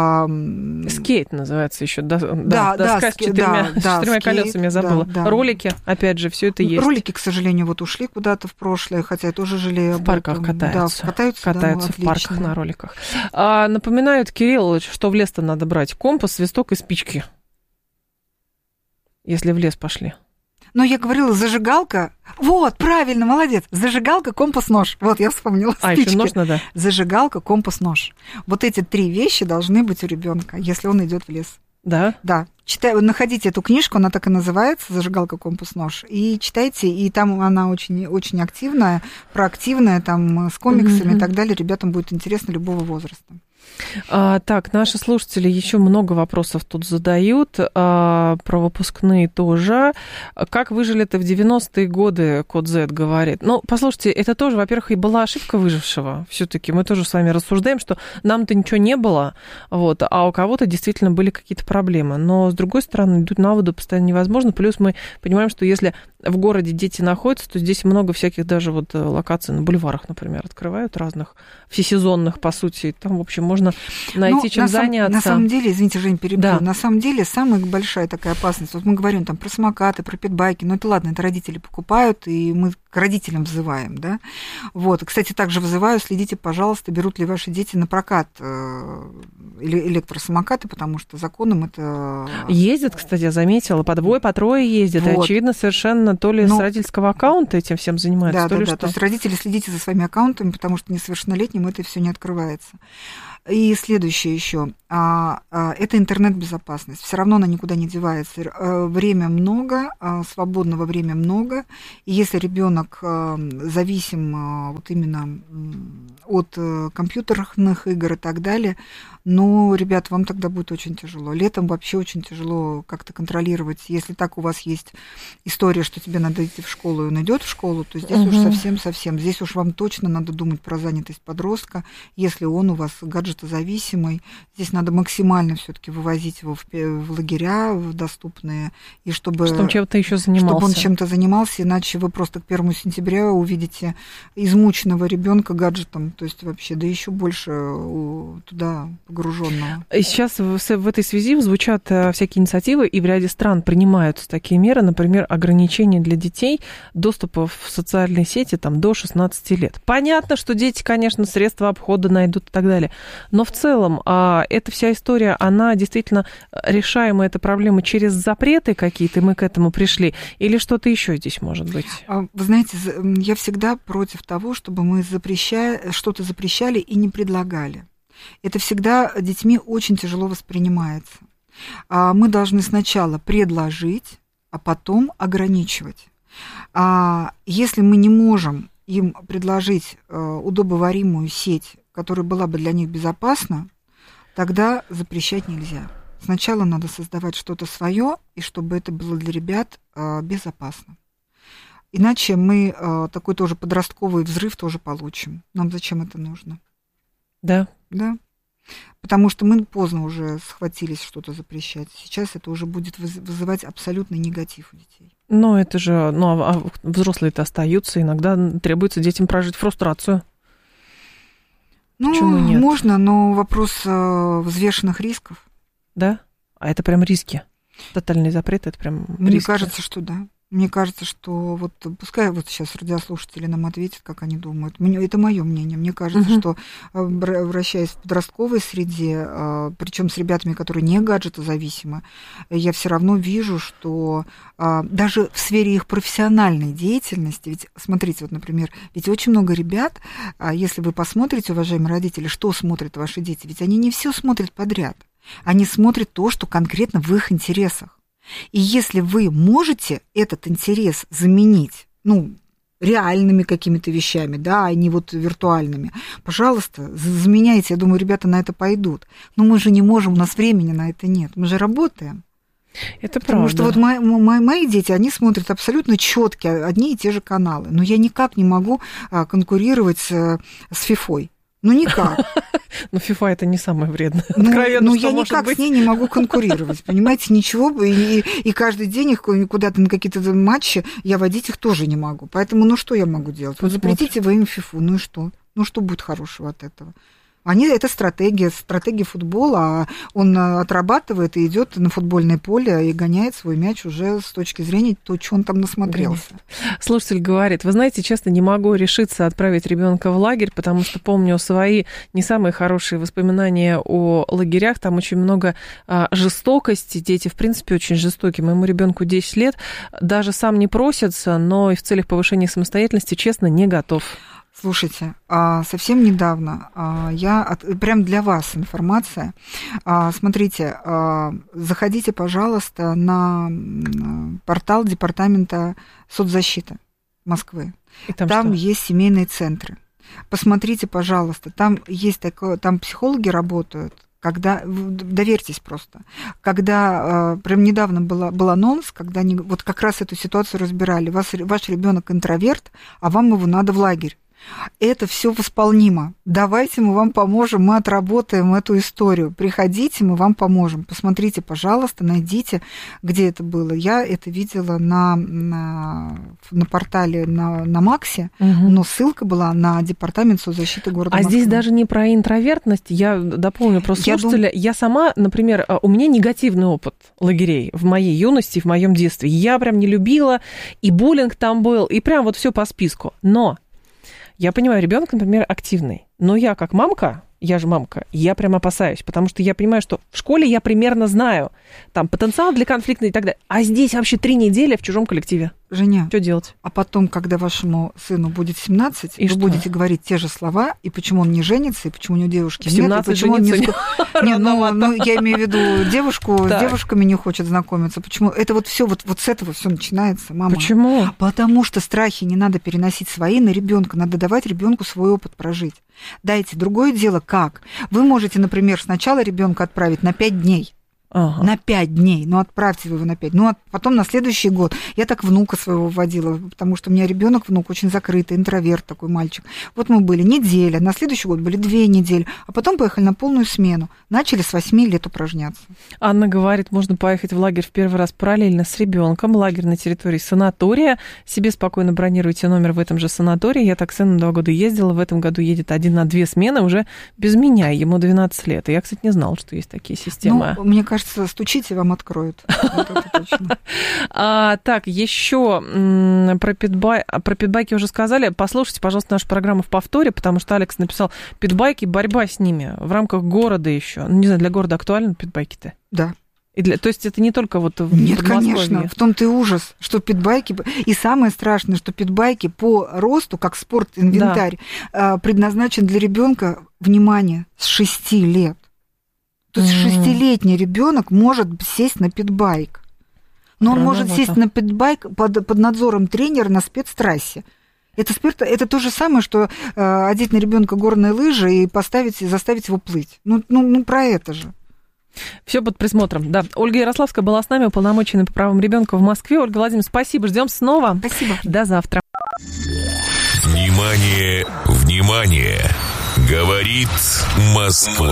Скейт называется еще, да, да, доска да, с четырьмя, да, с четырьмя скейт, колесами, я забыла. Да, да. Ролики. Опять же, все это есть. Ролики, к сожалению, вот ушли куда-то в прошлое, хотя я тоже жалею. В парках катаются. Да, катаются, катаются да, в парках на роликах. А, напоминают, Кирилл, что в лес-то надо брать компас, свисток и спички, если в лес пошли. Но я говорила, зажигалка. Вот, правильно, молодец. Зажигалка, компас, нож. Вот, я вспомнила. А, спички. Еще нож надо. Зажигалка, компас, нож. Вот эти три вещи должны быть у ребенка, если он идет в лес. Да? Да. читай, находите эту книжку, она так и называется «Зажигалка, компас, нож», и читайте, и там она очень, очень активная, проактивная, там, с комиксами mm-hmm. и так далее. Ребятам будет интересно любого возраста. А, так, наши слушатели еще много вопросов тут задают, а, про выпускные тоже. Как выжили-то в девяностые годы, Код Z говорит. Ну, послушайте, это тоже, во-первых, и была ошибка выжившего. Все-таки мы тоже с вами рассуждаем, что нам-то ничего не было, вот, а у кого-то действительно были какие-то проблемы. Но, с другой стороны, идут на воду постоянно невозможно. Плюс мы понимаем, что если в городе дети находятся, то здесь много всяких даже вот локаций на бульварах, например, открывают разных, всесезонных, по сути. Там, в общем, можно найти ну, чем на заняться. Сам, на самом деле, извините, Жень, перебью, да. на самом деле самая большая такая опасность, вот мы говорим там про самокаты, про питбайки, ну это ладно, это родители покупают, и мы к родителям взываем, да. Вот, кстати, также взываю, следите, пожалуйста, берут ли ваши дети на прокат электросамокаты, потому что законом это... Ездят, кстати, я заметила, по двое, по трое ездят, вот. И, очевидно, совершенно то ли ну, с родительского аккаунта этим всем занимаются, да, то да, ли да, что. То есть родители, следите за своими аккаунтами, потому что несовершеннолетним это все не открывается. И следующее еще, это интернет-безопасность. Все равно она никуда не девается. Время много, свободного времени много. И если ребенок зависим вот именно от компьютерных игр и так далее, ну, ребят, вам тогда будет очень тяжело. Летом вообще очень тяжело как-то контролировать. Если так у вас есть история, что тебе надо идти в школу, и он идет в школу, то здесь угу. уж совсем-совсем. Здесь уж вам точно надо думать про занятость подростка. Если он у вас гаджетозависимый, здесь надо максимально все-таки вывозить его в, в лагеря в доступные, и чтобы, чтобы он чем-то еще занимался. Чтобы он чем-то занимался, иначе вы просто к первому сентября увидите измученного ребенка гаджетом, то есть вообще, да еще больше туда погруженного. Сейчас в, в этой связи звучат всякие инициативы, и в ряде стран принимаются такие меры, например, ограничения для детей доступа в социальные сети там, до шестнадцати лет. Понятно, что дети, конечно, средства обхода найдут и так далее, но в целом эта вся история, она действительно решаема, эта проблема через запреты какие-то, мы к этому пришли, или что-то еще здесь может быть? Вы знаете, я всегда против того, чтобы мы запрещали, что-то запрещали и не предлагали. Это всегда детьми очень тяжело воспринимается. Мы должны сначала предложить, а потом ограничивать. Если мы не можем им предложить удобоваримую сеть, которая была бы для них безопасна, тогда запрещать нельзя. Сначала надо создавать что-то свое, и чтобы это было для ребят безопасно. Иначе мы такой тоже подростковый взрыв тоже получим. Нам зачем это нужно? Да. Да. Потому что мы поздно уже схватились что-то запрещать. Сейчас это уже будет вызывать абсолютный негатив у детей. Ну, это же... Ну, а взрослые-то остаются. Иногда требуется детям прожить фрустрацию. Ну, почему нет? Можно, но вопрос взвешенных рисков. Да? А это прям риски? Тотальный запрет, это прям Мне риски? кажется, что да. Мне кажется, что вот пускай вот сейчас радиослушатели нам ответят, как они думают. Мне, это мое мнение. Мне кажется, uh-huh. что вращаясь в подростковой среде, причем с ребятами, которые не гаджетозависимы, я все равно вижу, что даже в сфере их профессиональной деятельности, ведь смотрите, вот, например, ведь очень много ребят, если вы посмотрите, уважаемые родители, что смотрят ваши дети, ведь они не все смотрят подряд. Они смотрят то, что конкретно в их интересах. И если вы можете этот интерес заменить, ну, реальными какими-то вещами, да, а не вот виртуальными, пожалуйста, заменяйте. Я думаю, ребята на это пойдут. Но мы же не можем, у нас времени на это нет. Мы же работаем. Это Потому правда. что вот мои, мои, мои дети, они смотрят абсолютно четкие одни и те же каналы. Но я никак не могу конкурировать с, с фифой. Ну, никак. Ну, FIFA это не самое вредное. Ну, Откровенно, ну что я может никак быть. с ней не могу конкурировать, понимаете, ничего. И, и каждый день их куда-то на какие-то матчи я водить их тоже не могу. Поэтому, ну, что я могу делать? Вот запретите вы им фифу, ну и что? Ну, что будет хорошего от этого? Они, это стратегия, стратегия футбола, а он отрабатывает и идет на футбольное поле и гоняет свой мяч уже с точки зрения того, что он там насмотрелся. Слушатель говорит, вы знаете, честно, не могу решиться отправить ребенка в лагерь, потому что помню свои не самые хорошие воспоминания о лагерях, там очень много а, жестокости, дети, в принципе, очень жестокие. Моему ребенку десять лет, даже сам не просится, но и в целях повышения самостоятельности, честно, не готов. Слушайте, совсем недавно я, прям для вас информация, смотрите, заходите, пожалуйста, на портал Департамента соцзащиты Москвы. И там там что? Есть семейные центры. Посмотрите, пожалуйста, там есть такое, там психологи работают. Когда, доверьтесь просто, когда э, прям недавно была, был анонс, когда они вот как раз эту ситуацию разбирали, вас, ваш ребенок интроверт, а вам его надо в лагерь. Это все восполнимо. Давайте мы вам поможем, мы отработаем эту историю. Приходите, мы вам поможем. Посмотрите, пожалуйста, найдите, где это было. Я это видела на, на, на портале на, на Максе, угу. но ссылка была на Департамент соцзащиты города а Москвы. Здесь даже не про интровертность. Я дополню просто слушателя. Я, дум... я сама, например, у меня негативный опыт лагерей в моей юности, в моем детстве. Я прям не любила, и буллинг там был, и прям вот все по списку. Но я понимаю, ребенок, например, активный, но я как мамка, я же мамка, я прям опасаюсь, потому что я понимаю, что в школе я примерно знаю, там, потенциал для конфликта и так далее, а здесь вообще три недели в чужом коллективе. Женя, что делать? А потом, когда вашему сыну будет семнадцать, и вы что? будете говорить те же слова, и почему он не женится, и почему у него девушки нет, и почему он не... не... не ну, ну, я имею в виду девушку, с девушками не хочет знакомиться. Почему? Это вот все вот, вот с этого все начинается, мама. Почему? Потому что страхи не надо переносить свои на ребенка, надо давать ребенку свой опыт прожить. Дайте. Другое дело, как? Вы можете, например, сначала ребенка отправить на пять дней. Ага. На пять дней, ну отправьте вы его на пять, ну а потом на следующий год. Я так внука своего вводила, потому что у меня ребенок, внук очень закрытый, интроверт такой мальчик. Вот мы были неделя, на следующий год были две недели, а потом поехали на полную смену. Начали с восьми лет упражняться. Анна говорит, можно поехать в лагерь в первый раз параллельно с ребенком. Лагерь на территории санатория. Себе спокойно бронируйте номер в этом же санатории. Я так сыном два года ездила, в этом году едет один на две смены уже без меня, ему двенадцать лет. И я, кстати, не знала, что есть такие системы. Ну, мне кажется, стучите, вам откроют. Вот это точно. А, так, еще про, питбай... про питбайки уже сказали. Послушайте, пожалуйста, нашу программу в повторе, потому что Алекс написал питбайки, борьба с ними в рамках города еще. Ну, не знаю, для города актуальны питбайки-то? Да. И для... То есть это не только вот в Нет, конечно, в том-то и ужас, что питбайки... И самое страшное, что питбайки по росту, как спорт-инвентарь, да. предназначен для ребенка, внимание, с шести лет. То есть mm-hmm. шестилетний ребенок может сесть на питбайк. Но он Рановато. может сесть на питбайк под, под надзором тренера на спецтрассе. Это, спирт, это то же самое, что э, одеть на ребенка горные лыжи и поставить, заставить его плыть. Ну, ну, ну про это же. Все под присмотром, да. Ольга Ярославская была с нами, уполномоченной по правам ребенка в Москве. Ольга Владимировна, спасибо, ждем снова. Спасибо. До завтра. Внимание, внимание! Говорит Москва.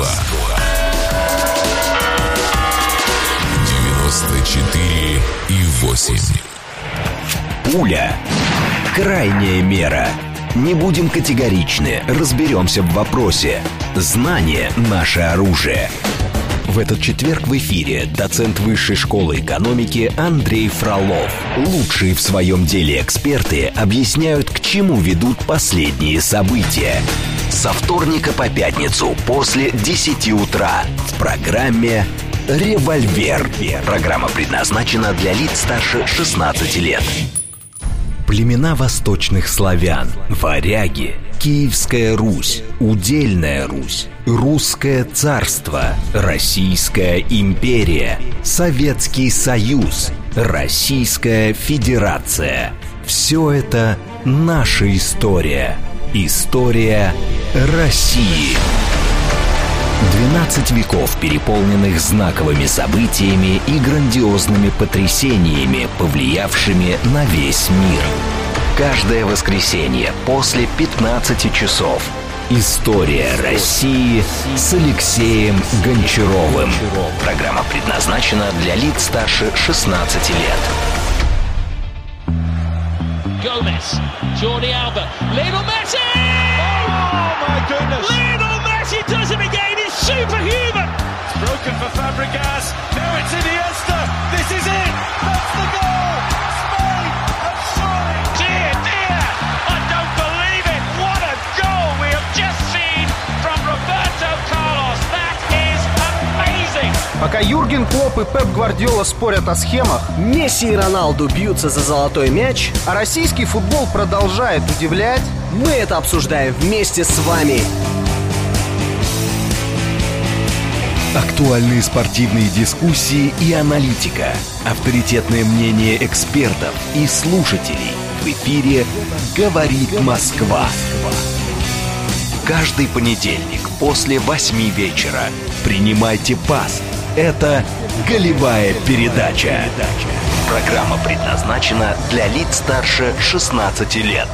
девяносто четыре и восемь. Пуля. Крайняя мера. Не будем категоричны, разберемся в вопросе. Знание – наше оружие. В этот четверг в эфире доцент Высшей школы экономики Андрей Фролов. Лучшие в своем деле эксперты объясняют, к чему ведут последние события. Со вторника по пятницу после десяти утра в программе «Револьвер». Программа предназначена для лиц старше шестнадцати лет. Племена восточных славян, варяги, Киевская Русь, Удельная Русь, Русское царство, Российская империя, Советский Союз, Российская Федерация. Все это наша история. История России. двенадцать веков, переполненных знаковыми событиями и грандиозными потрясениями, повлиявшими на весь мир. Каждое воскресенье после пятнадцати часов. История России с Алексеем Гончаровым. Программа предназначена для лиц старше шестнадцати лет. Gomez, Jordi Alba, Lionel Messi! Oh my goodness! Lionel Messi does it again! It's superhuman! It's broken for Fabregas. Now it's Iniesta. This is it. That's the goal. Spain have scored. Dear, dear, I don't believe it. What a goal we have just seen from Roberto Carlos. That is amazing. Пока Юрген Клопп и Пеп Гвардиола спорят о схемах, Месси и Роналду бьются за золотой мяч, а российский футбол продолжает удивлять, Мы это обсуждаем вместе с вами. Актуальные спортивные дискуссии и аналитика. Авторитетное мнение экспертов и слушателей. В эфире «Говорит Москва». Каждый понедельник после восьми вечера. Принимайте пас. Это «Голевая передача». Программа предназначена для лиц старше шестнадцати лет.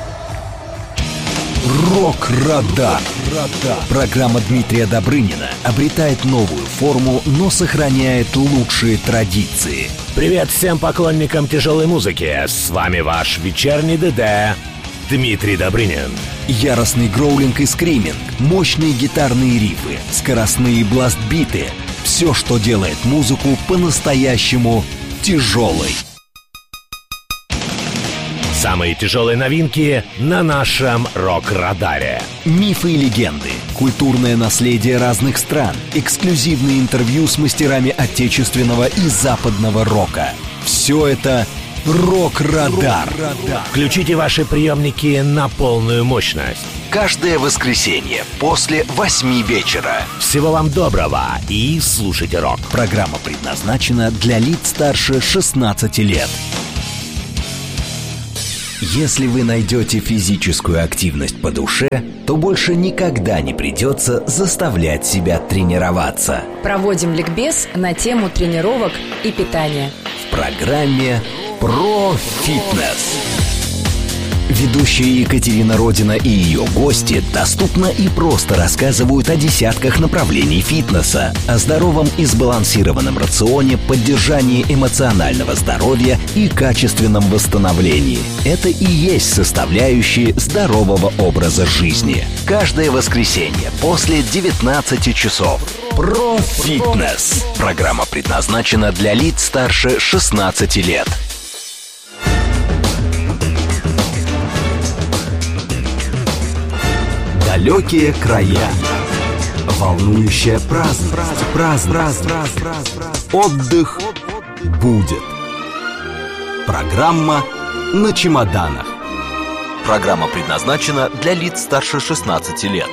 Рок-радар. Программа Дмитрия Добрынина обретает новую форму, но сохраняет лучшие традиции. Привет всем поклонникам тяжелой музыки. С вами ваш вечерний ДД Дмитрий Добрынин. Яростный гроулинг и скриминг, мощные гитарные рифы, скоростные бластбиты. Все, что делает музыку по-настоящему тяжелой. Самые тяжелые новинки на нашем рок-радаре. Мифы и легенды, культурное наследие разных стран, эксклюзивные интервью с мастерами отечественного и западного рока. Все это «Рок-радар». Включите ваши приемники на полную мощность. Каждое воскресенье после восьми вечера. Всего вам доброго и слушайте рок. Программа предназначена для лиц старше шестнадцати лет. Если вы найдете физическую активность по душе, то больше никогда не придется заставлять себя тренироваться. Проводим ликбез на тему тренировок и питания. В программе «Про фитнес». Ведущие Екатерина Родина и ее гости доступно и просто рассказывают о десятках направлений фитнеса, о здоровом и сбалансированном рационе, поддержании эмоционального здоровья и качественном восстановлении. Это и есть составляющие здорового образа жизни. Каждое воскресенье после девятнадцати часов. Про фитнес. Программа предназначена для лиц старше шестнадцати лет. Далекие края. Волнующая праздность. Праздность. Отдых будет. Программа на чемоданах. Программа предназначена для лиц старше шестнадцати лет.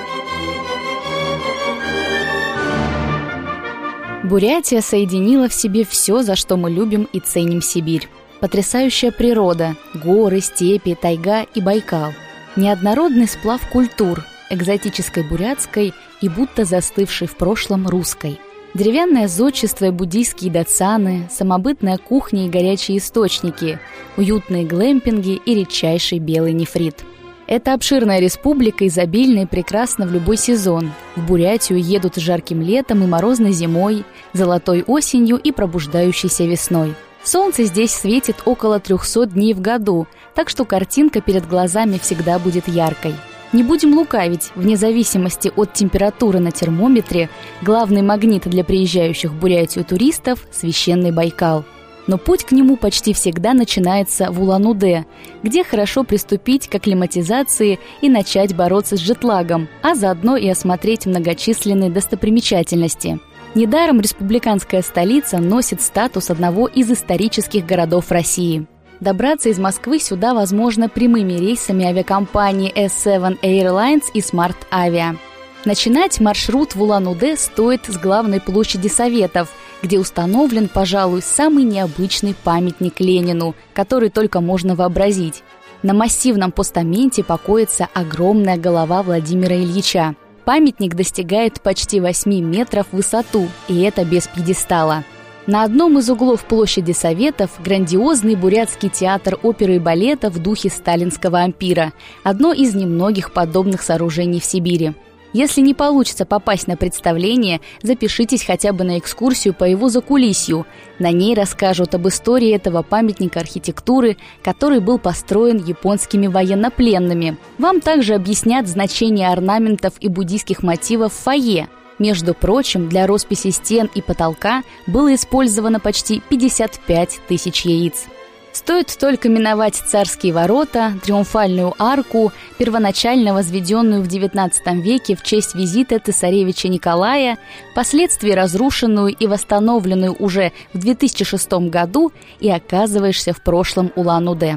Бурятия соединила в себе все, за что мы любим и ценим Сибирь. Потрясающая природа, горы, степи, тайга и Байкал. Неоднородный сплав культур, экзотической бурятской и будто застывшей в прошлом русской. Деревянное зодчество и буддийские дацаны, самобытная кухня и горячие источники, уютные глэмпинги и редчайший белый нефрит. Это обширная республика, изобильна и прекрасна в любой сезон. В Бурятию едут жарким летом и морозной зимой, золотой осенью и пробуждающейся весной. Солнце здесь светит около трехсот дней в году, так что картинка перед глазами всегда будет яркой. Не будем лукавить, вне зависимости от температуры на термометре, главный магнит для приезжающих в Бурятию туристов – священный Байкал. Но путь к нему почти всегда начинается в Улан-Удэ, где хорошо приступить к акклиматизации и начать бороться с джетлагом, а заодно и осмотреть многочисленные достопримечательности. Недаром республиканская столица носит статус одного из исторических городов России. Добраться из Москвы сюда возможно прямыми рейсами авиакомпании эс семь Airlines и Smart Avia. Начинать маршрут в Улан-Удэ стоит с главной площади Советов, где установлен, пожалуй, самый необычный памятник Ленину, который только можно вообразить. На массивном постаменте покоится огромная голова Владимира Ильича. Памятник достигает почти восьми метров в высоту, и это без пьедестала. На одном из углов площади Советов грандиозный бурятский театр оперы и балета в духе сталинского ампира, одно из немногих подобных сооружений в Сибири. Если не получится попасть на представление, запишитесь хотя бы на экскурсию по его закулисью. На ней расскажут об истории этого памятника архитектуры, который был построен японскими военнопленными. Вам также объяснят значение орнаментов и буддийских мотивов в фойе. Между прочим, для росписи стен и потолка было использовано почти пятьдесят пять тысяч яиц. Стоит только миновать царские ворота, триумфальную арку, первоначально возведенную в девятнадцатом веке в честь визита цесаревича Николая, впоследствии разрушенную и восстановленную уже в две тысячи шестом году, и оказываешься в прошлом Улан-Удэ.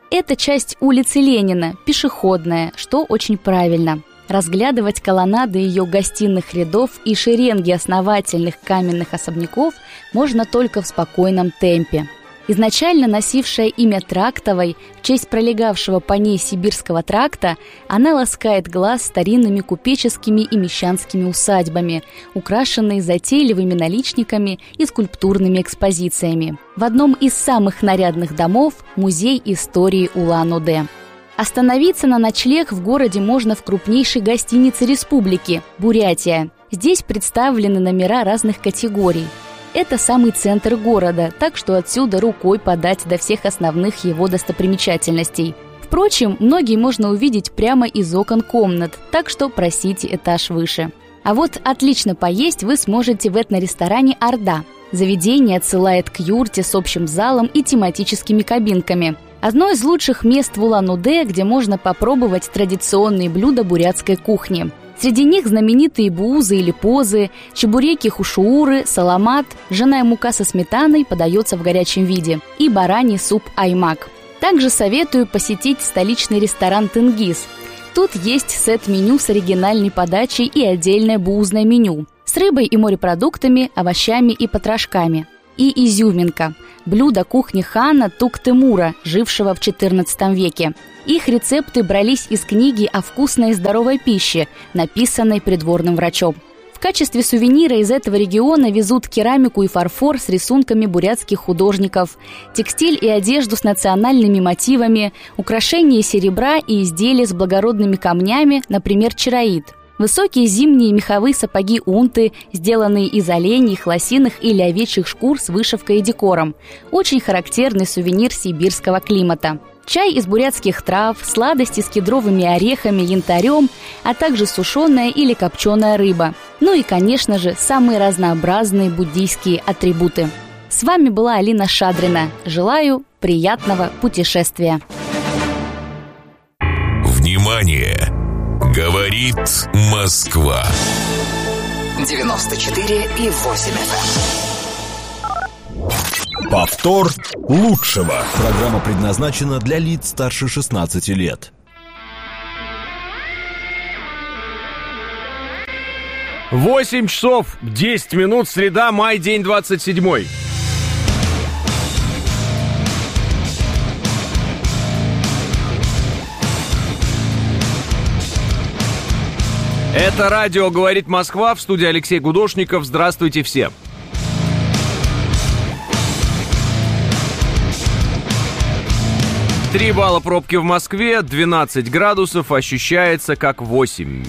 Это часть улицы Ленина, пешеходная, что очень правильно. Разглядывать колоннады ее гостиных рядов и шеренги основательных каменных особняков можно только в спокойном темпе. Изначально носившая имя Трактовой в честь пролегавшего по ней Сибирского тракта, она ласкает глаз старинными купеческими и мещанскими усадьбами, украшенные затейливыми наличниками и скульптурными экспозициями. В одном из самых нарядных домов – музей истории Улан-Удэ. Остановиться на ночлег в городе можно в крупнейшей гостинице республики – Бурятия. Здесь представлены номера разных категорий. Это самый центр города, так что отсюда рукой подать до всех основных его достопримечательностей. Впрочем, многие можно увидеть прямо из окон комнат, так что просите этаж выше. А вот отлично поесть вы сможете в этноресторане «Орда». Заведение отсылает к юрте с общим залом и тематическими кабинками. Одно из лучших мест в Улан-Удэ, где можно попробовать традиционные блюда бурятской кухни. Среди них знаменитые буузы или позы, чебуреки-хушууры, саламат, ржаная мука со сметаной подается в горячем виде и бараний суп аймак. Также советую посетить столичный ресторан «Тенгиз». Тут есть сет-меню с оригинальной подачей и отдельное буузное меню с рыбой и морепродуктами, овощами и потрошками. И изюминка – блюдо кухни хана Тук-Темура, жившего в четырнадцатом веке. Их рецепты брались из книги о вкусной и здоровой пище, написанной придворным врачом. В качестве сувенира из этого региона везут керамику и фарфор с рисунками бурятских художников, текстиль и одежду с национальными мотивами, украшения из серебра и изделия с благородными камнями, например, чароит. Высокие зимние меховые сапоги унты, сделанные из оленьих, лосиных или овечьих шкур с вышивкой и декором. Очень характерный сувенир сибирского климата. Чай из бурятских трав, сладости с кедровыми орехами, янтарем, а также сушеная или копченая рыба. Ну и, конечно же, самые разнообразные буддийские атрибуты. С вами была Алина Шадрина. Желаю приятного путешествия. Внимание! Говорит Москва. девяносто четыре и восемь эф эм. Повтор лучшего. Программа предназначена для лиц старше шестнадцати лет. восемь часов десять минут, среда, май, день двадцать седьмой. Это радио «Говорит Москва», в студии Алексей Гудошников. Здравствуйте всем. Три балла пробки в Москве, двенадцать градусов, ощущается как восемь.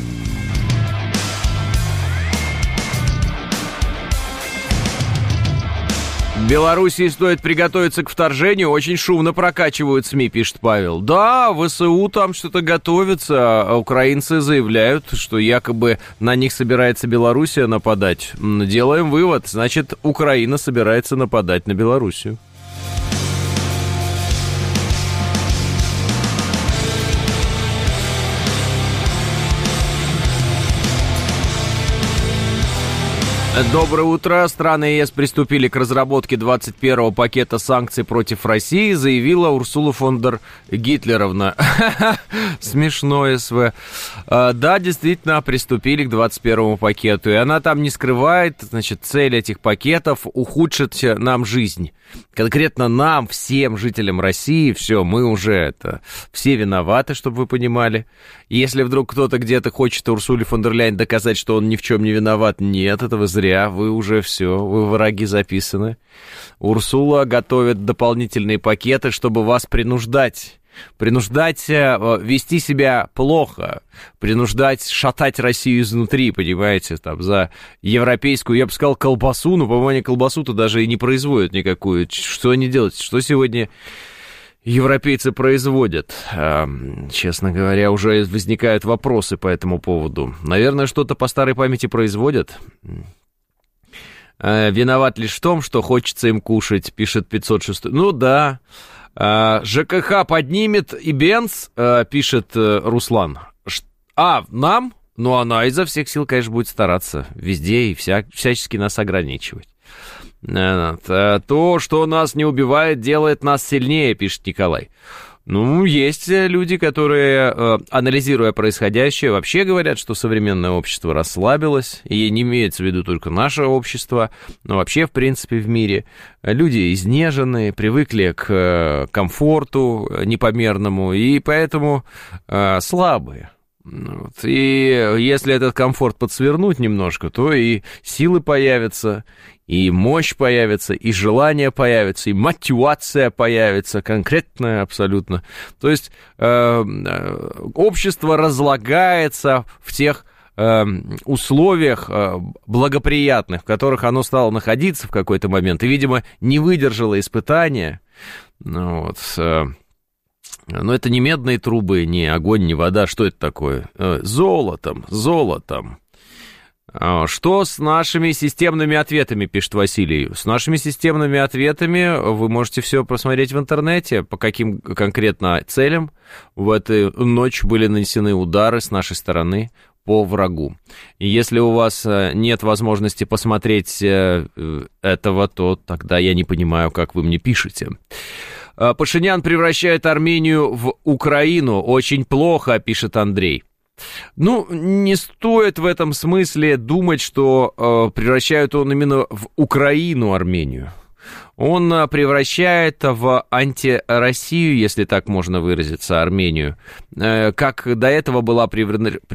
Белоруссии стоит приготовиться к вторжению. Очень шумно прокачивают СМИ, пишет Павел. Да, ВСУ там что-то готовится. А украинцы заявляют, что якобы на них собирается Белоруссия нападать. Делаем вывод. Значит, Украина собирается нападать на Белоруссию. Доброе утро. Страны ЕС приступили к разработке двадцать первого пакета санкций против России, заявила Урсула фон дер Гитлеровна. Смешно, СВ. Да, действительно, приступили к двадцать первому пакету. И она там не скрывает, значит, цель этих пакетов — ухудшить нам жизнь. Конкретно нам, всем жителям России, все, мы уже это, все виноваты, чтобы вы понимали. Если вдруг кто-то где-то хочет Урсуле фон дер Ляйен доказать, что он ни в чем не виноват, нет, этого зря, вы уже все, вы враги записаны. Урсула готовит дополнительные пакеты, чтобы вас принуждать. Принуждать вести себя плохо, принуждать шатать Россию изнутри, понимаете, там, за европейскую, я бы сказал, колбасу, но, по-моему, они колбасу-то даже и не производят никакую. Что они делают? Что сегодня европейцы производят? Честно говоря, уже возникают вопросы по этому поводу. Наверное, что-то по старой памяти производят. Виноват лишь в том, что хочется им кушать, пишет пятьсот шесть. Ну да. ЖКХ поднимет и Бенц, пишет Руслан. А, нам? Ну, она изо всех сил, конечно, будет стараться везде и вся, всячески нас ограничивать. То, что нас не убивает, делает нас сильнее, пишет Николай. Ну, есть люди, которые, анализируя происходящее, вообще говорят, что современное общество расслабилось, и не имеется в виду только наше общество, но вообще, в принципе, в мире. Люди изнежены, привыкли к комфорту непомерному, и поэтому слабые. Вот. И если этот комфорт подсвернуть немножко, то и силы появятся, и мощь появится, и желание появится, и мотивация появится, конкретная абсолютно. То есть э, общество разлагается в тех э, условиях э, благоприятных, в которых оно стало находиться в какой-то момент, и, видимо, не выдержало испытания. Ну, вот, э, но это не медные трубы, не огонь, не вода. Что это такое? Золотом, золотом. Что с нашими системными ответами, пишет Василий. С нашими системными ответами вы можете все посмотреть в интернете, по каким конкретно целям в эту ночь были нанесены удары с нашей стороны по врагу. И если у вас нет возможности посмотреть этого, то тогда я не понимаю, как вы мне пишете. Пашинян превращает Армению в Украину. Очень плохо, пишет Андрей. Ну, не стоит в этом смысле думать, что э, превращает он именно в Украину Армению. Он превращает в антироссию, если так можно выразиться, Армению, э, как до этого была превращена